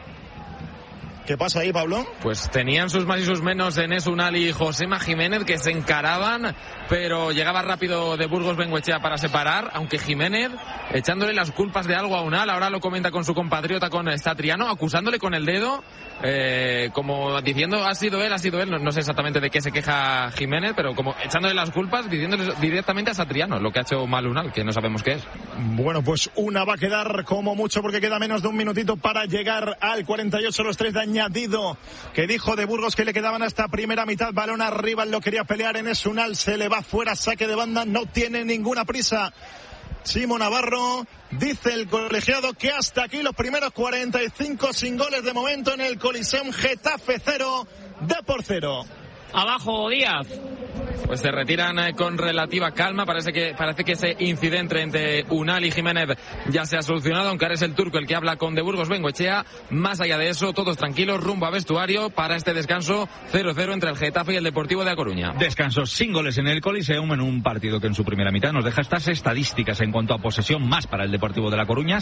¿Qué pasa ahí, Pablo? Pues tenían sus más y sus menos Enes Unal y Josema Jiménez, que se encaraban, pero llegaba rápido de Burgos Bengoechea para separar, aunque Jiménez echándole las culpas de algo a Unal, ahora lo comenta con su compatriota, con Satriano, acusándole con el dedo, como diciendo ha sido él, no sé exactamente de qué se queja Jiménez, pero como echándole las culpas, diciéndole directamente a Satriano, lo que ha hecho mal Unal, que no sabemos qué es. Bueno, pues una va a quedar como mucho, porque queda menos de un minutito para llegar al 48, los 3 de añadido, que dijo de Burgos que le quedaban hasta primera mitad, balón arriba, lo quería pelear en Esunal, se le va fuera, saque de banda, no tiene ninguna prisa Chimo Navarro. Dice el colegiado que hasta aquí los primeros 45 sin goles de momento en el Coliseum. Getafe 0, Depor 0. Abajo Díaz. pues se retiran con relativa calma. Parece que ese incidente entre Unal y Jiménez ya se ha solucionado, aunque ahora es el turco el que habla con De Burgos Bengoechea. Más allá de eso, todos tranquilos, rumbo a vestuario para este descanso 0-0 entre el Getafe y el Deportivo de A Coruña. Descanso sin goles en el Coliseum, en un partido que en su primera mitad nos deja estas estadísticas en cuanto a posesión: más para el Deportivo de La Coruña,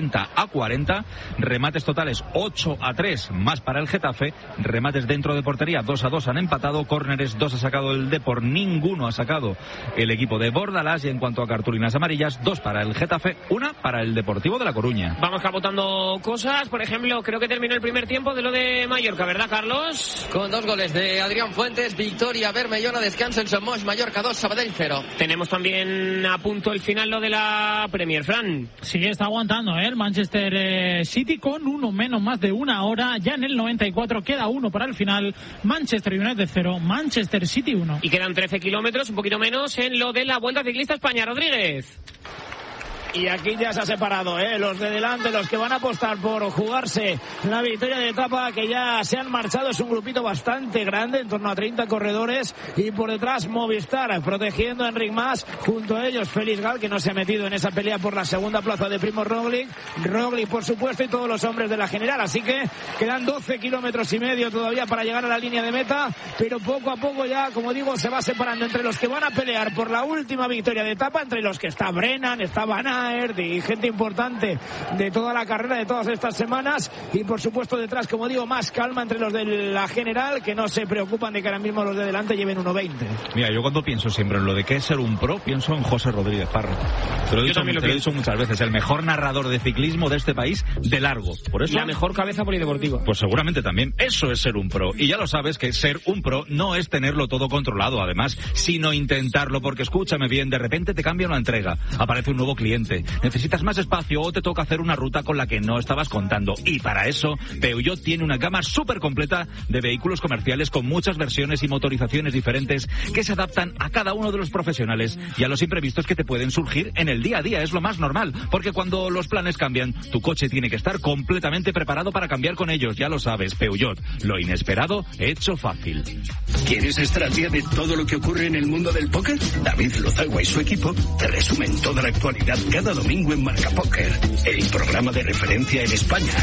60-40, remates totales 8-3, más para el Getafe, remates dentro de portería 2-2 han empatado, córneres 2 ha sacado el Depor, ninguno ha sacado el equipo de Bordalás, y en cuanto a cartulinas amarillas, 2 para el Getafe, 1 para el Deportivo de La Coruña. Vamos capotando cosas, por ejemplo, creo que terminó el primer tiempo de lo de Mallorca, ¿verdad, Carlos? Con 2 goles de Adrián Fuentes, victoria Bermellona, descanso en Son Moix, Mallorca 2, Sabadell 0. Tenemos también a punto el final lo de la Premier, Fran. Sí, está aguantando el Manchester City con uno menos más de una hora, ya en el 94 queda 1 para el final. Manchester United 0, Manchester City 1. Y quedan 13 kilómetros, un poquito menos, en lo de la Vuelta Ciclista España. Rodríguez. Y aquí ya se ha separado, los de delante, los que van a apostar por jugarse la victoria de etapa, que ya se han marchado. Es un grupito bastante grande, en torno a 30 corredores, y por detrás Movistar protegiendo a Enric Mas, junto a ellos Félix Gal, que no se ha metido en esa pelea por la segunda plaza de Primož Roglič por supuesto, y todos los hombres de la general. Así que quedan 12 kilómetros y medio todavía para llegar a la línea de meta, pero poco a poco ya, como digo, se va separando entre los que van a pelear por la última victoria de etapa, entre los que está Brennan, está Van Aert y gente importante de toda la carrera de todas estas semanas, y por supuesto detrás, como digo, más calma entre los de la general, que no se preocupan de que ahora mismo los de delante lleven 1.20. Mira, yo cuando pienso siempre en lo de qué es ser un pro, pienso en José Rodríguez Parra. Te lo he dicho muchas veces, el mejor narrador de ciclismo de este país de largo. Por eso, la mejor cabeza polideportiva. Pues seguramente también eso es ser un pro, y ya lo sabes que ser un pro no es tenerlo todo controlado, además, sino intentarlo, porque escúchame bien, de repente te cambia una entrega, aparece un nuevo cliente, necesitas más espacio o te toca hacer una ruta con la que no estabas contando, y para eso Peugeot tiene una gama súper completa de vehículos comerciales con muchas versiones y motorizaciones diferentes que se adaptan a cada uno de los profesionales y a los imprevistos que te pueden surgir en el día a día. Es lo más normal, porque cuando los planes cambian, tu coche tiene que estar completamente preparado para cambiar con ellos. Ya lo sabes, Peugeot, lo inesperado hecho fácil. ¿Quieres estar al día de todo lo que ocurre en el mundo del póker? David Lozagua y su equipo te resumen toda la actualidad cada domingo en Marca Póker, el programa de referencia en España.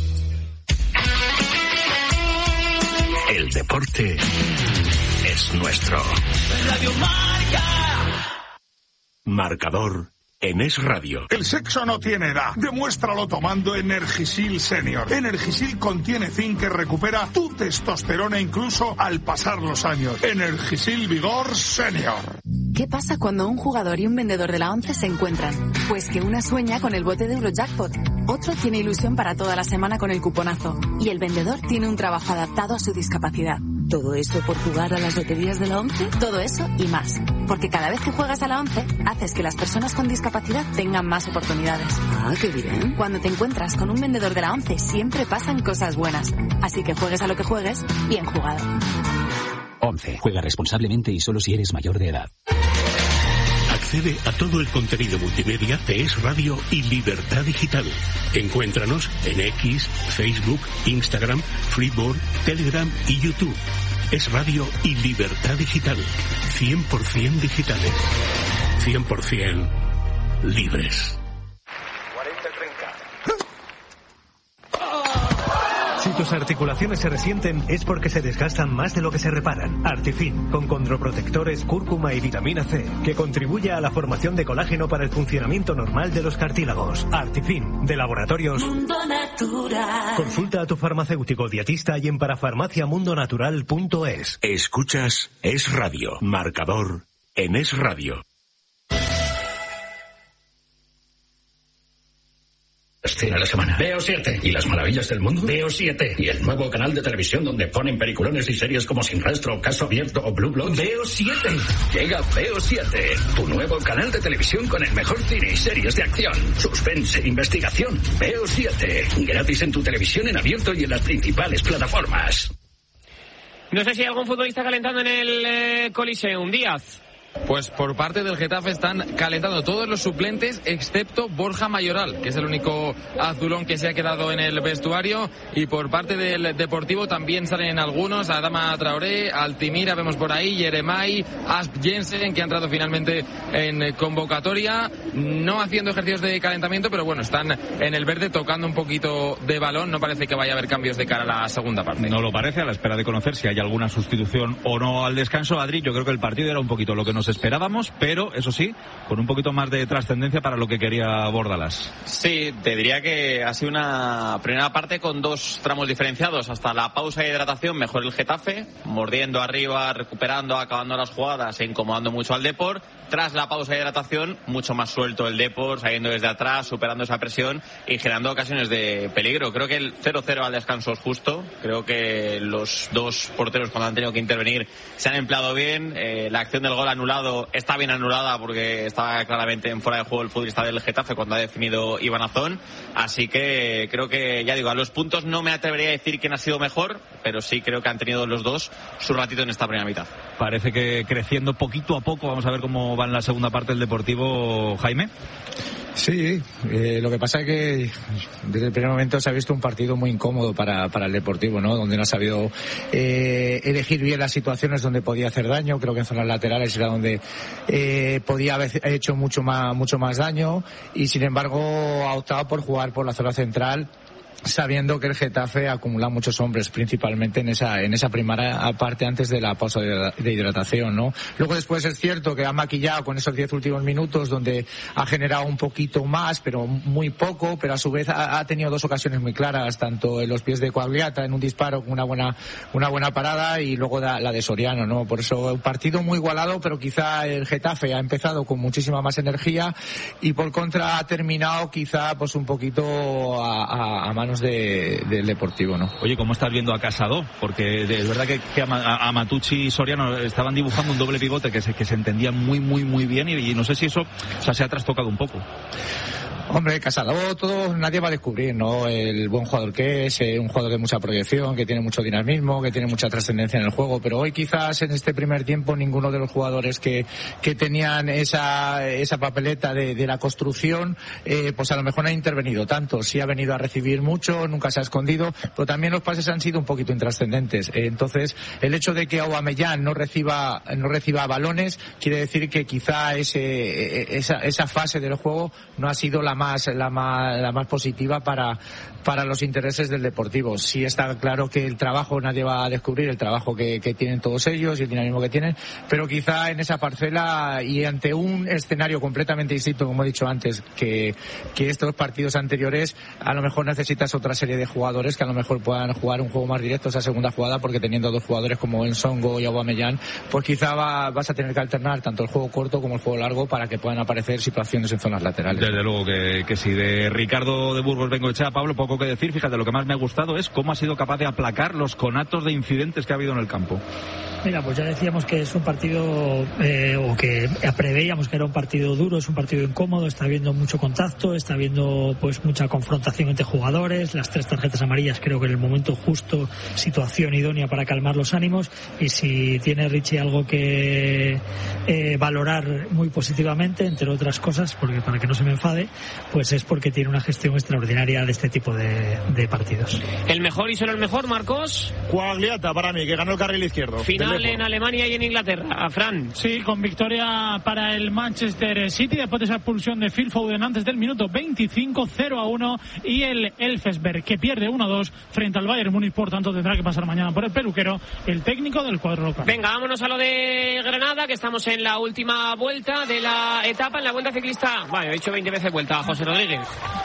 El deporte es nuestro. Radio Marca. Marcador en Es Radio. El sexo no tiene edad. Demuéstralo tomando Energisil Senior. Energisil contiene zinc que recupera tu testosterona incluso al pasar los años. Energisil Vigor Senior. ¿Qué pasa cuando un jugador y un vendedor de la ONCE se encuentran? Pues que una sueña con el bote de Eurojackpot, otro tiene ilusión para toda la semana con el cuponazo, y el vendedor tiene un trabajo adaptado a su discapacidad. ¿Todo eso por jugar a las loterías de la ONCE? Todo eso y más. Porque cada vez que juegas a la ONCE, haces que las personas con discapacidad tengan más oportunidades. Ah, qué bien. Cuando te encuentras con un vendedor de la ONCE, siempre pasan cosas buenas. Así que juegues a lo que juegues, bien jugado. ONCE. Juega responsablemente y solo si eres mayor de edad. Accede a todo el contenido multimedia de Es Radio y Libertad Digital. Encuéntranos en X, Facebook, Instagram, Freeboard, Telegram y YouTube. Es Radio y Libertad Digital. 100% digitales. 100% libres. Si tus articulaciones se resienten es porque se desgastan más de lo que se reparan. Artifin, con condroprotectores, cúrcuma y vitamina C, que contribuye a la formación de colágeno para el funcionamiento normal de los cartílagos. Artifin, de Laboratorios Mundo Natural. Consulta a tu farmacéutico dietista y en parafarmaciamundonatural.es. Escuchas Es Radio. Marcador en Es Radio. Escena a la semana. Veo 7. ¿Y las maravillas del mundo? Veo 7. ¿Y el nuevo canal de televisión donde ponen peliculones y series como Sin Rastro, Caso Abierto o Blue Bloods? Veo 7. Llega Veo 7. Tu nuevo canal de televisión con el mejor cine y series de acción, suspense, investigación. Veo 7. Gratis en tu televisión en abierto y en las principales plataformas. No sé si hay algún futbolista calentando en el Coliseum. Díaz. Pues por parte del Getafe están calentando todos los suplentes excepto Borja Mayoral, que es el único azulón que se ha quedado en el vestuario, y por parte del Deportivo también salen algunos, Adama Traoré, Altimira vemos por ahí, Yeremay, Asp Jensen, que ha entrado finalmente en convocatoria, no haciendo ejercicios de calentamiento, pero bueno, están en el verde tocando un poquito de balón, no parece que vaya a haber cambios de cara a la segunda parte. No lo parece, a la espera de conocer si hay alguna sustitución o no al descanso. Adri, yo creo que el partido era un poquito lo que nos esperábamos, pero eso sí, con un poquito más de trascendencia para lo que quería Bordalás. Sí, te diría que ha sido una primera parte con dos tramos diferenciados. Hasta la pausa de hidratación mejor el Getafe, mordiendo arriba, recuperando, acabando las jugadas e incomodando mucho al Depor. Tras la pausa de hidratación, mucho más suelto el Depor, saliendo desde atrás, superando esa presión y generando ocasiones de peligro. Creo que el 0-0 al descanso es justo. Creo que los dos porteros, cuando han tenido que intervenir, se han empleado bien. La acción del gol anulado está bien anulada porque estaba claramente en fuera de juego el futbolista del Getafe cuando ha definido Iván Azón. Así que creo que, ya digo, a los puntos no me atrevería a decir quién ha sido mejor, pero sí creo que han tenido los dos su ratito en esta primera mitad. Parece que creciendo poquito a poco. Vamos a ver cómo va en la segunda parte el Deportivo, Jaime. Sí, lo que pasa es que desde el primer momento se ha visto un partido muy incómodo para el Deportivo, ¿no? Donde no ha sabido elegir bien las situaciones donde podía hacer daño. Creo que en zonas laterales era donde podía haber hecho mucho más daño, y sin embargo ha optado por jugar por la zona central, sabiendo que el Getafe acumula muchos hombres, principalmente en esa primera parte antes de la pausa de hidratación, ¿no? Luego después es cierto que ha maquillado con esos 10 últimos minutos donde ha generado un poquito más, pero muy poco, pero a su vez ha tenido dos ocasiones muy claras, tanto en los pies de Coagliata en un disparo con una buena parada, y luego la de Soriano, ¿no? Por eso un partido muy igualado, pero quizá el Getafe ha empezado con muchísima más energía y por contra ha terminado quizá pues un poquito a manos del Deportivo, ¿no? Oye, ¿cómo estás viendo a Casado? Porque es verdad que a Matucci y Soriano estaban dibujando un doble pivote que se entendía muy bien, y no sé si eso se ha trastocado un poco. Hombre, Casado, nadie va a descubrir, ¿no? El buen jugador que es, un jugador de mucha proyección, que tiene mucho dinamismo, que tiene mucha trascendencia en el juego, pero hoy quizás en este primer tiempo ninguno de los jugadores que tenían esa papeleta de la construcción, pues a lo mejor no ha intervenido tanto. Sí ha venido a recibir mucho, nunca se ha escondido, pero también los pases han sido un poquito intrascendentes. Entonces, el hecho de que Aubameyang no reciba balones quiere decir que quizá esa fase del juego no ha sido la más positiva para los intereses del Deportivo. Sí está claro que el trabajo nadie va a descubrir, el trabajo que tienen todos ellos y el dinamismo que tienen, pero quizá en esa parcela y ante un escenario completamente distinto, como he dicho antes, que estos partidos anteriores, a lo mejor necesitas otra serie de jugadores que a lo mejor puedan jugar un juego más directo esa segunda jugada, porque teniendo dos jugadores como Nsongo y Aubameyang, pues quizá vas a tener que alternar tanto el juego corto como el juego largo para que puedan aparecer situaciones en zonas laterales. Desde luego que sí. De Ricardo de Burgos Bengoechea, Pablo, poco que decir. Fíjate, lo que más me ha gustado es cómo ha sido capaz de aplacar los conatos de incidentes que ha habido en el campo. Mira, pues ya decíamos que es un partido, o que preveíamos que era un partido duro, es un partido incómodo, está habiendo mucho contacto, está habiendo pues mucha confrontación entre jugadores, las 3 tarjetas amarillas creo que en el momento justo, situación idónea para calmar los ánimos, y si tiene Richie algo que valorar muy positivamente, entre otras cosas, porque para que no se me enfade, pues es porque tiene una gestión extraordinaria de este tipo de partidos. ¿El mejor y solo el mejor, Marcos? Coagliata para mí, que ganó el carril izquierdo. Final en Alemania y en Inglaterra. A Fran. Sí, con victoria para el Manchester City después de esa expulsión de Phil Foden antes del minuto 25, 0-1, y el Elfsberg que pierde 1-2 frente al Bayern Múnich, por tanto tendrá que pasar mañana por el peluquero el técnico del cuadro local. Venga, vámonos a lo de Granada, que estamos en la última vuelta de la etapa, en la vuelta ciclista. Vale, he dicho 20 veces vuelta, José Rodríguez.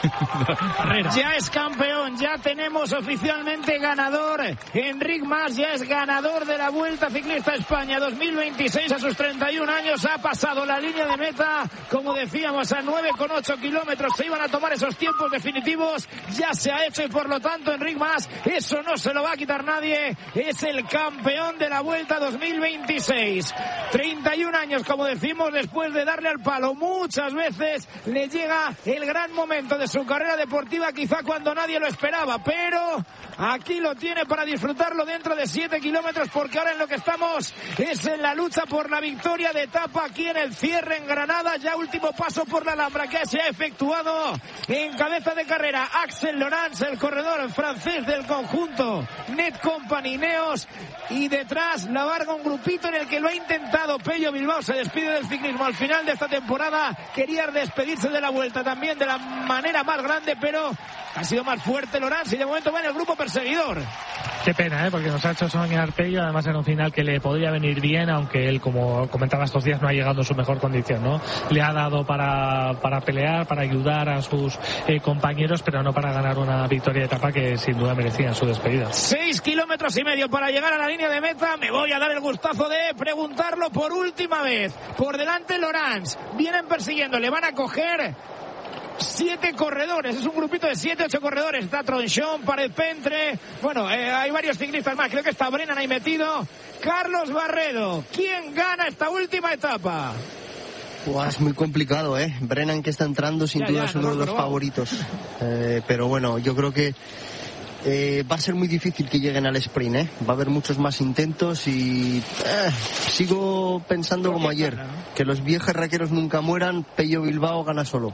Ya es campeón, ya tenemos oficialmente ganador. Enric Mas ya es ganador de la Vuelta Ciclista España 2026 a sus 31 años. Ha pasado la línea de meta, como decíamos, a 9,8 kilómetros. Se iban a tomar esos tiempos definitivos. Ya se ha hecho y por lo tanto Enric Mas, eso no se lo va a quitar nadie. Es el campeón de la Vuelta 2026. 31 años, como decimos, después de darle al palo muchas veces, le llega el gran momento de su carrera deportiva, quizá cuando nadie lo esperaba, pero aquí lo tiene para disfrutarlo dentro de 7 kilómetros, porque ahora en lo que estamos es en la lucha por la victoria de etapa aquí en el cierre en Granada. Ya último paso por la Alhambra que se ha efectuado en cabeza de carrera Axel Laurens, el corredor francés del conjunto Net Company Ineos, y detrás la Varga, un grupito en el que lo ha intentado. Pello Bilbao se despide del ciclismo al final de esta temporada, quería despedirse de la Vuelta también de la manera más grande, pero ha sido más fuerte Laurens y de momento va en el grupo perseguidor. Qué pena, porque nos ha hecho soñar Pello, además en un final que le podría venir bien, aunque él, como comentaba estos días, no ha llegado en su mejor condición, ¿no? Le ha dado para pelear, para ayudar a sus compañeros, pero no para ganar una victoria de etapa que sin duda merecía su despedida. 6 kilómetros y medio para llegar a la línea de meta. Me voy a dar el gustazo de preguntarlo por última vez. Por delante Laurens, vienen persiguiendo, le van a coger 7 corredores, es un grupito de 7-8 corredores. Está Tronchón, Pared Pentre, bueno, hay varios ciclistas más, creo que está Brennan ahí metido. Carlos Barredo, ¿quién gana esta última etapa? Es muy complicado, Brennan, que está entrando, sin duda es uno de los favoritos, pero bueno, yo creo que va a ser muy difícil que lleguen al sprint, va a haber muchos más intentos y sigo pensando como ayer, que los viejos raqueros nunca mueran. Pello Bilbao gana solo.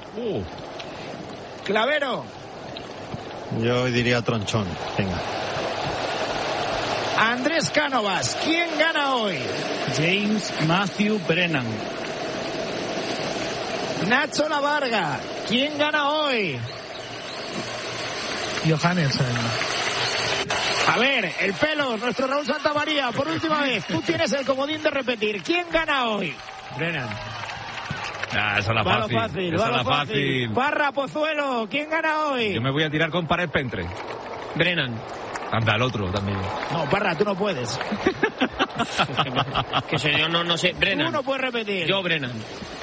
Clavero. Yo diría Tronchón. Venga. Andrés Cánovas, ¿quién gana hoy? James Matthew Brennan. Nacho Lavarga, ¿quién gana hoy? Johannesen. A ver, el pelo, nuestro Raúl Santamaría, por última vez, tú tienes el comodín de repetir. ¿Quién gana hoy? Brennan. Esa es la fácil. Esa es la fácil. Barra Pozuelo, ¿quién gana hoy? Yo me voy a tirar con Pared Pentre. Brennan. Anda, el otro también. No, Parra, tú no puedes. Que señor, no sé. Brennan. Tú no puedes repetir. Yo, Brennan.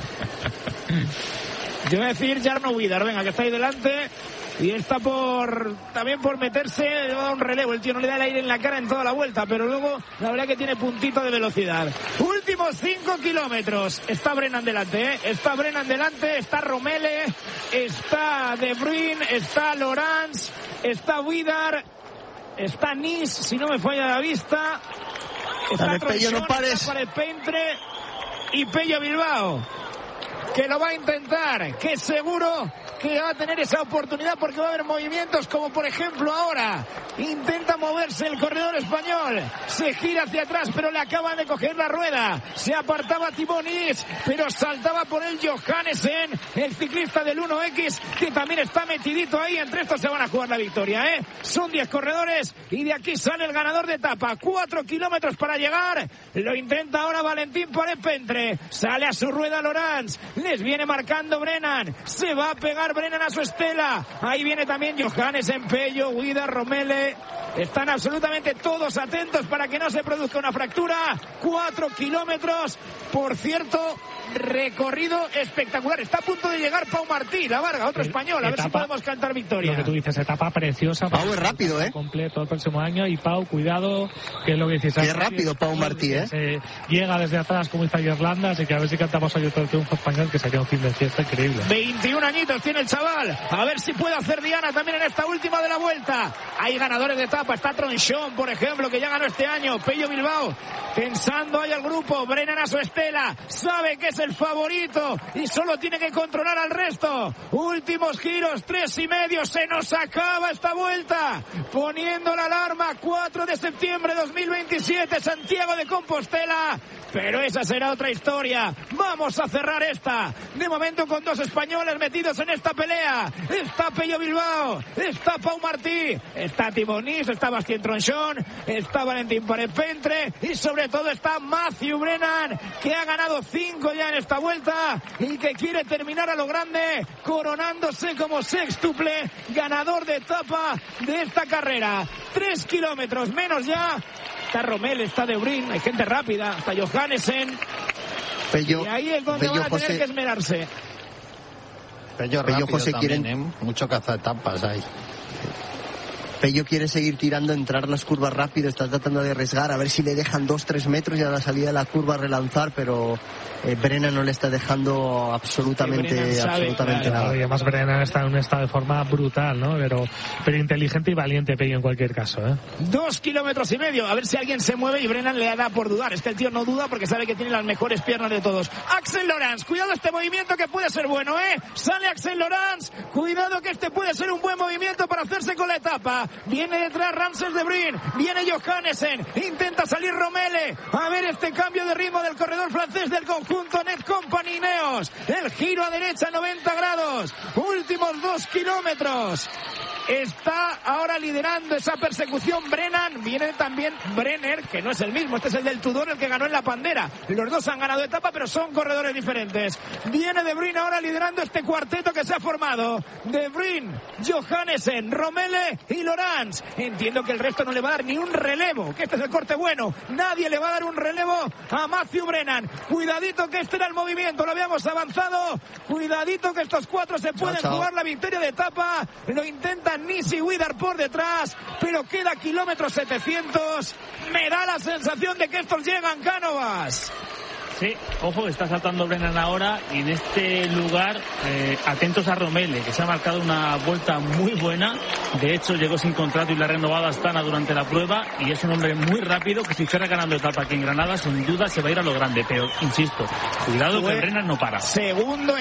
Yo voy a decir Jarno Vidar, venga, que está ahí delante. Y está también por meterse, le va a dar un relevo. El tío no le da el aire en la cara en toda la vuelta, pero luego la verdad que tiene puntito de velocidad. Últimos 5 kilómetros. Está Brennan delante, Está Brennan delante, está Romele, está De Bruyne, está Laurens, está Vidar, está Nis, si no me falla la vista. Está Pello, no pares. Está Pared Pentre y Pello Bilbao, que lo va a intentar, que seguro que va a tener esa oportunidad, porque va a haber movimientos como por ejemplo ahora intenta moverse el corredor español, se gira hacia atrás pero le acaban de coger la rueda, se apartaba Timonis pero saltaba por el Johannesen, el ciclista del 1X, que también está metidito ahí. Entre estos se van a jugar la victoria, son 10 corredores y de aquí sale el ganador de etapa. 4 kilómetros para llegar, lo intenta ahora Valentín Pared Pentre, sale a su rueda Laurens, les viene marcando Brennan, se va a pegar Brennan a su estela, ahí viene también Johannesen, Pello, Guida, Romele, están absolutamente todos atentos para que no se produzca una fractura. 4 kilómetros, por cierto, recorrido espectacular. Está a punto de llegar Pau Martí, la Varga, otro español, a ver si podemos cantar victoria. Lo que tú dices, etapa preciosa. Pau es rápido, completo el próximo año, y Pau, cuidado, que es lo que dices. Qué rápido Pau Martí, llega desde atrás como hizo Irlanda, así que a ver si cantamos hoy otro triunfo español, que sería un fin de fiesta increíble. 21 añitos tiene el chaval, a ver si puede hacer Diana también en esta última de la Vuelta. Hay ganadores de etapa, está Tronchón, por ejemplo, que ya ganó este año. Pello Bilbao, pensando ahí al grupo. Brennan a su estela, sabe que es el favorito y solo tiene que controlar al resto. Últimos giros, 3,5, se nos acaba esta Vuelta. Poniendo la alarma, 4 de septiembre de 2027, Santiago de Compostela. Pero esa será otra historia. Vamos a cerrar esta. De momento con 2 españoles metidos en esta pelea. Está Pello Bilbao, está Pau Martí, está Timonis, está Bastien Tronchón, está Valentín Pared Pentre y sobre todo está Matthew Brennan, que ha ganado 5 ya en esta Vuelta y que quiere terminar a lo grande, coronándose como sextuple ganador de etapa de esta carrera. 3 kilómetros menos ya. Está Romel, está De Bruyne, hay gente rápida, está Johannesen. Pello, y ahí es donde van a tener que esmerarse. Pello José también, quieren mucho cazaetapas ahí. Pello quiere seguir tirando, entrar las curvas rápido, está tratando de arriesgar, a ver si le dejan 2-3 metros y a la salida de la curva relanzar, pero Brennan no le está dejando absolutamente nada. Y además Brennan está en un estado de forma brutal, ¿no? Pero inteligente y valiente Pello en cualquier caso, 2,5 kilómetros, a ver si alguien se mueve y Brennan le da por dudar. Es que el tío no duda porque sabe que tiene las mejores piernas de todos. Axel Laurens, cuidado este movimiento que puede ser bueno, sale Axel Laurens, cuidado que este puede ser un buen movimiento para hacerse con la etapa. Viene detrás Ramses de Bruyn, viene Johannesen, intenta salir Romele. A ver este cambio de ritmo del corredor francés del conjunto Net Company Ineos. El giro a derecha 90 grados, últimos 2 kilómetros. Está ahora liderando esa persecución Brennan. Viene también Brenner, que no es el mismo. Este es el del Tudor, el que ganó en la Pandera. Los dos han ganado etapa, pero son corredores diferentes. Viene De Bruyn ahora liderando este cuarteto que se ha formado. De Bruyn, Johannesen, Romele y Laurens. Entiendo que el resto no le va a dar ni un relevo, que este es el corte bueno. Nadie le va a dar un relevo a Matthew Brennan. Cuidadito que este era el movimiento, lo habíamos avanzado. Cuidadito que estos 4 se pueden jugar la victoria de etapa. Lo intentan Nisi Widar por detrás, pero queda kilómetro 700. Me da la sensación de que estos llegan, Cánovas. Sí, ojo, está saltando Brennan ahora y en este lugar atentos a Romele, que se ha marcado una vuelta muy buena. De hecho, llegó sin contrato y la ha renovado a Astana durante la prueba y es un hombre muy rápido que si fuera ganando etapa aquí en Granada, sin duda se va a ir a lo grande. Pero, insisto, cuidado que Brennan no para. Segundo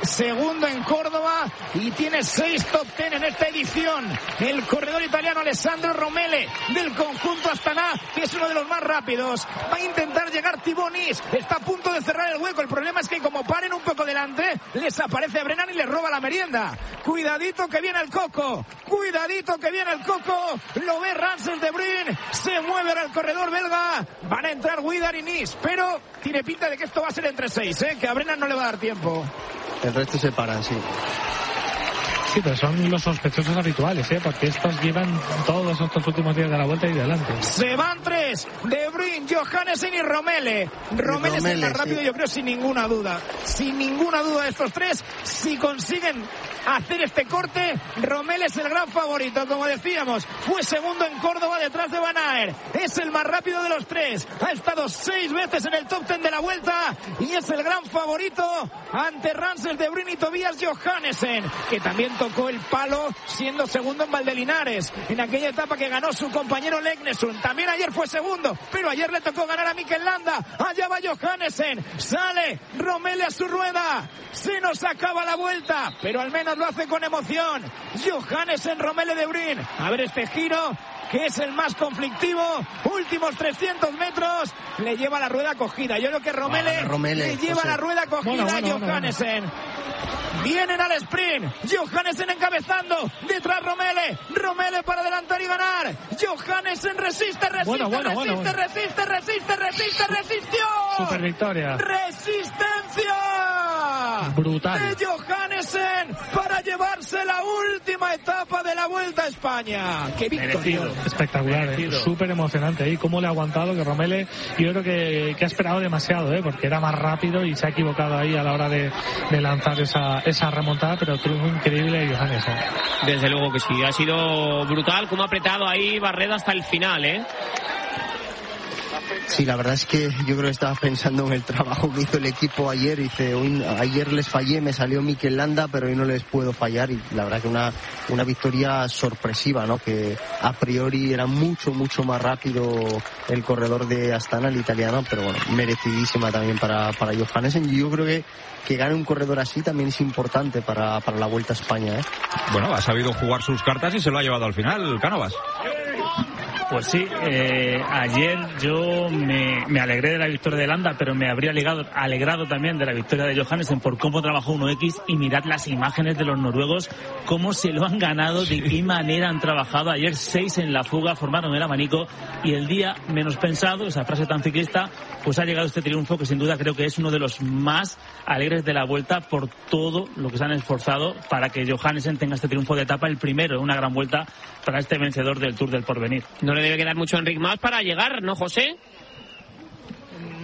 en Córdoba y tiene 6 top 10 en esta edición. El corredor italiano Alessandro Romele del conjunto Astana, que es uno de los más rápidos. Va a intentar llegar Thibaut Nice. Está a punto de cerrar el hueco. El problema es que como paren un poco delante, les aparece Brennan y les roba la merienda. Cuidadito que viene el Coco. Cuidadito que viene el Coco. Lo ve Ramses de Bruyn. Se mueve ahora el corredor belga. Van a entrar Widar y Nice. Pero tiene pinta de que esto va a ser entre 6, que a Brennan no le va a dar tiempo. El resto se paran, sí. Sí, pero son los sospechosos habituales, porque estos llevan todos estos últimos días de la vuelta y delante. Se van 3, De Bruyn, Johannesen y Romele. Romele es el más rápido, yo creo, sin ninguna duda. Sin ninguna duda de estos 3, si consiguen hacer este corte, Romele es el gran favorito, como decíamos. Fue segundo en Córdoba detrás de Van Aert. Es el más rápido de los 3. Ha estado 6 veces en el top 10 de la vuelta y es el gran favorito ante Ramses de Bruyn y Tobias Johannesen, que también tocó el palo siendo segundo en Valdelinares, en aquella etapa que ganó su compañero Legnesund. También ayer fue segundo, pero ayer le tocó ganar a Mikel Landa. Allá va Johannesen, sale Romele a su rueda. Se nos acaba la vuelta, pero al menos lo hace con emoción. Johannesen, Romele de Bruyn. A ver este giro, que es el más conflictivo. Últimos 300 metros, le lleva la rueda cogida. Yo creo que Romele le lleva la rueda cogida a Johannesen. Vienen al sprint. Johannesen encabezando. Detrás Romele. Romele para adelantar y ganar. Johannesen resiste. Resistió. Super victoria. Resistencia. Brutal. De Johannesen para llevarse la última etapa de la Vuelta a España. ¡Qué victoria! Espectacular, súper emocionante. Y cómo le ha aguantado, que Romele, yo creo que ha esperado demasiado, porque era más rápido y se ha equivocado ahí a la hora de lanzar esa remontada, pero triunfo increíble de Johannesen. Desde luego que sí, ha sido brutal cómo ha apretado ahí Barreda hasta el final, Sí, la verdad es que yo creo que estaba pensando en el trabajo que hizo el equipo ayer. Dice, ayer les fallé, me salió Mikel Landa, pero hoy no les puedo fallar. Y la verdad que una victoria sorpresiva, ¿no? Que a priori era mucho más rápido el corredor de Astana, el italiano, pero bueno, merecidísima también para Johannesen. Y yo creo que gane un corredor así también es importante para la Vuelta a España, Bueno, ha sabido jugar sus cartas y se lo ha llevado al final, Cánovas. Pues sí, ayer yo me alegré de la victoria de Landa, pero me habría alegrado también de la victoria de Johannesen por cómo trabajó 1X, y mirad las imágenes de los noruegos, cómo se lo han ganado, de qué manera han trabajado. Ayer 6 en la fuga, formaron el abanico, y el día menos pensado, esa frase tan ciclista, pues ha llegado este triunfo que sin duda creo que es uno de los más alegres de la Vuelta por todo lo que se han esforzado para que Johannesen tenga este triunfo de etapa, el primero en una gran vuelta para este vencedor del Tour del Porvenir. No le debe quedar mucho a Enric Mas para llegar, ¿no, José?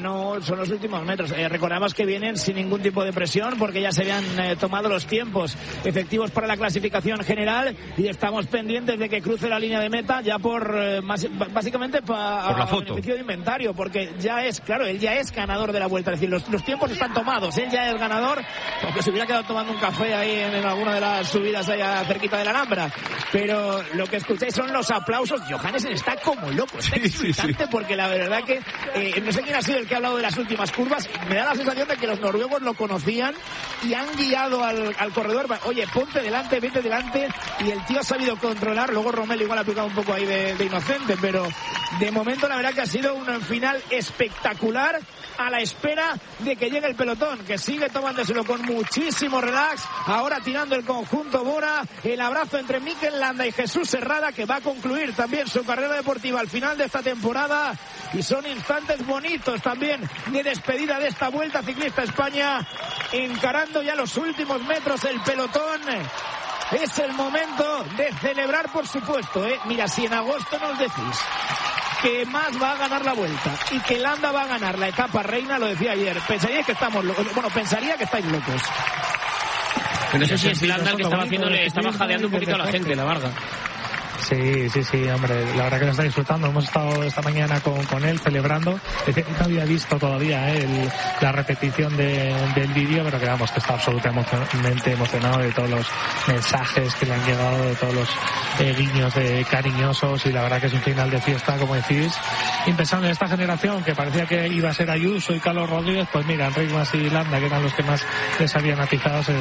no son los últimos metros. Recordamos que vienen sin ningún tipo de presión porque ya se habían tomado los tiempos efectivos para la clasificación general y estamos pendientes de que cruce la línea de meta ya básicamente por la foto, beneficio de inventario, porque ya es, claro, él ya es ganador de la vuelta, es decir, los tiempos están tomados, él ya es ganador, aunque se hubiera quedado tomando un café ahí en alguna de las subidas allá cerquita de la Alhambra, pero lo que escucháis son los aplausos. Johannessen está como loco, está exultante porque la verdad que no sé quién ha sido el que ha hablado de las últimas curvas, me da la sensación de que los noruegos lo conocían y han guiado al corredor, oye, ponte delante, vete delante, y el tío ha sabido controlar. Luego Rommel igual ha picado un poco ahí de inocente, pero de momento la verdad que ha sido un final espectacular, a la espera de que llegue el pelotón, que sigue tomándoselo con muchísimo relax. Ahora tirando el conjunto Bora, el abrazo entre Mikel Landa y Jesús Herrada, que va a concluir también su carrera deportiva al final de esta temporada, y son instantes bonitos también de despedida de esta Vuelta Ciclista España, encarando ya los últimos metros el pelotón. Es el momento de celebrar, por supuesto, Mira, si en agosto nos decís que Mas va a ganar la Vuelta y que Landa va a ganar la etapa reina, lo decía ayer, pensaría que estamos locos. Bueno, pensaría que estáis locos. No sé si es Landa el que estaba jadeando un poquito a la gente, la Varga. Sí, hombre, la verdad que lo está disfrutando. Hemos estado esta mañana con él celebrando. No había visto todavía la repetición del vídeo, pero que vamos, que está absolutamente emocionado de todos los mensajes que le han llegado, de todos los guiños cariñosos, y la verdad que es un final de fiesta, como decís, impensable en esta generación, que parecía que iba a ser Ayuso y Carlos Rodríguez. Pues mira, Enric Mas y Landa, que eran los que más les habían atizado,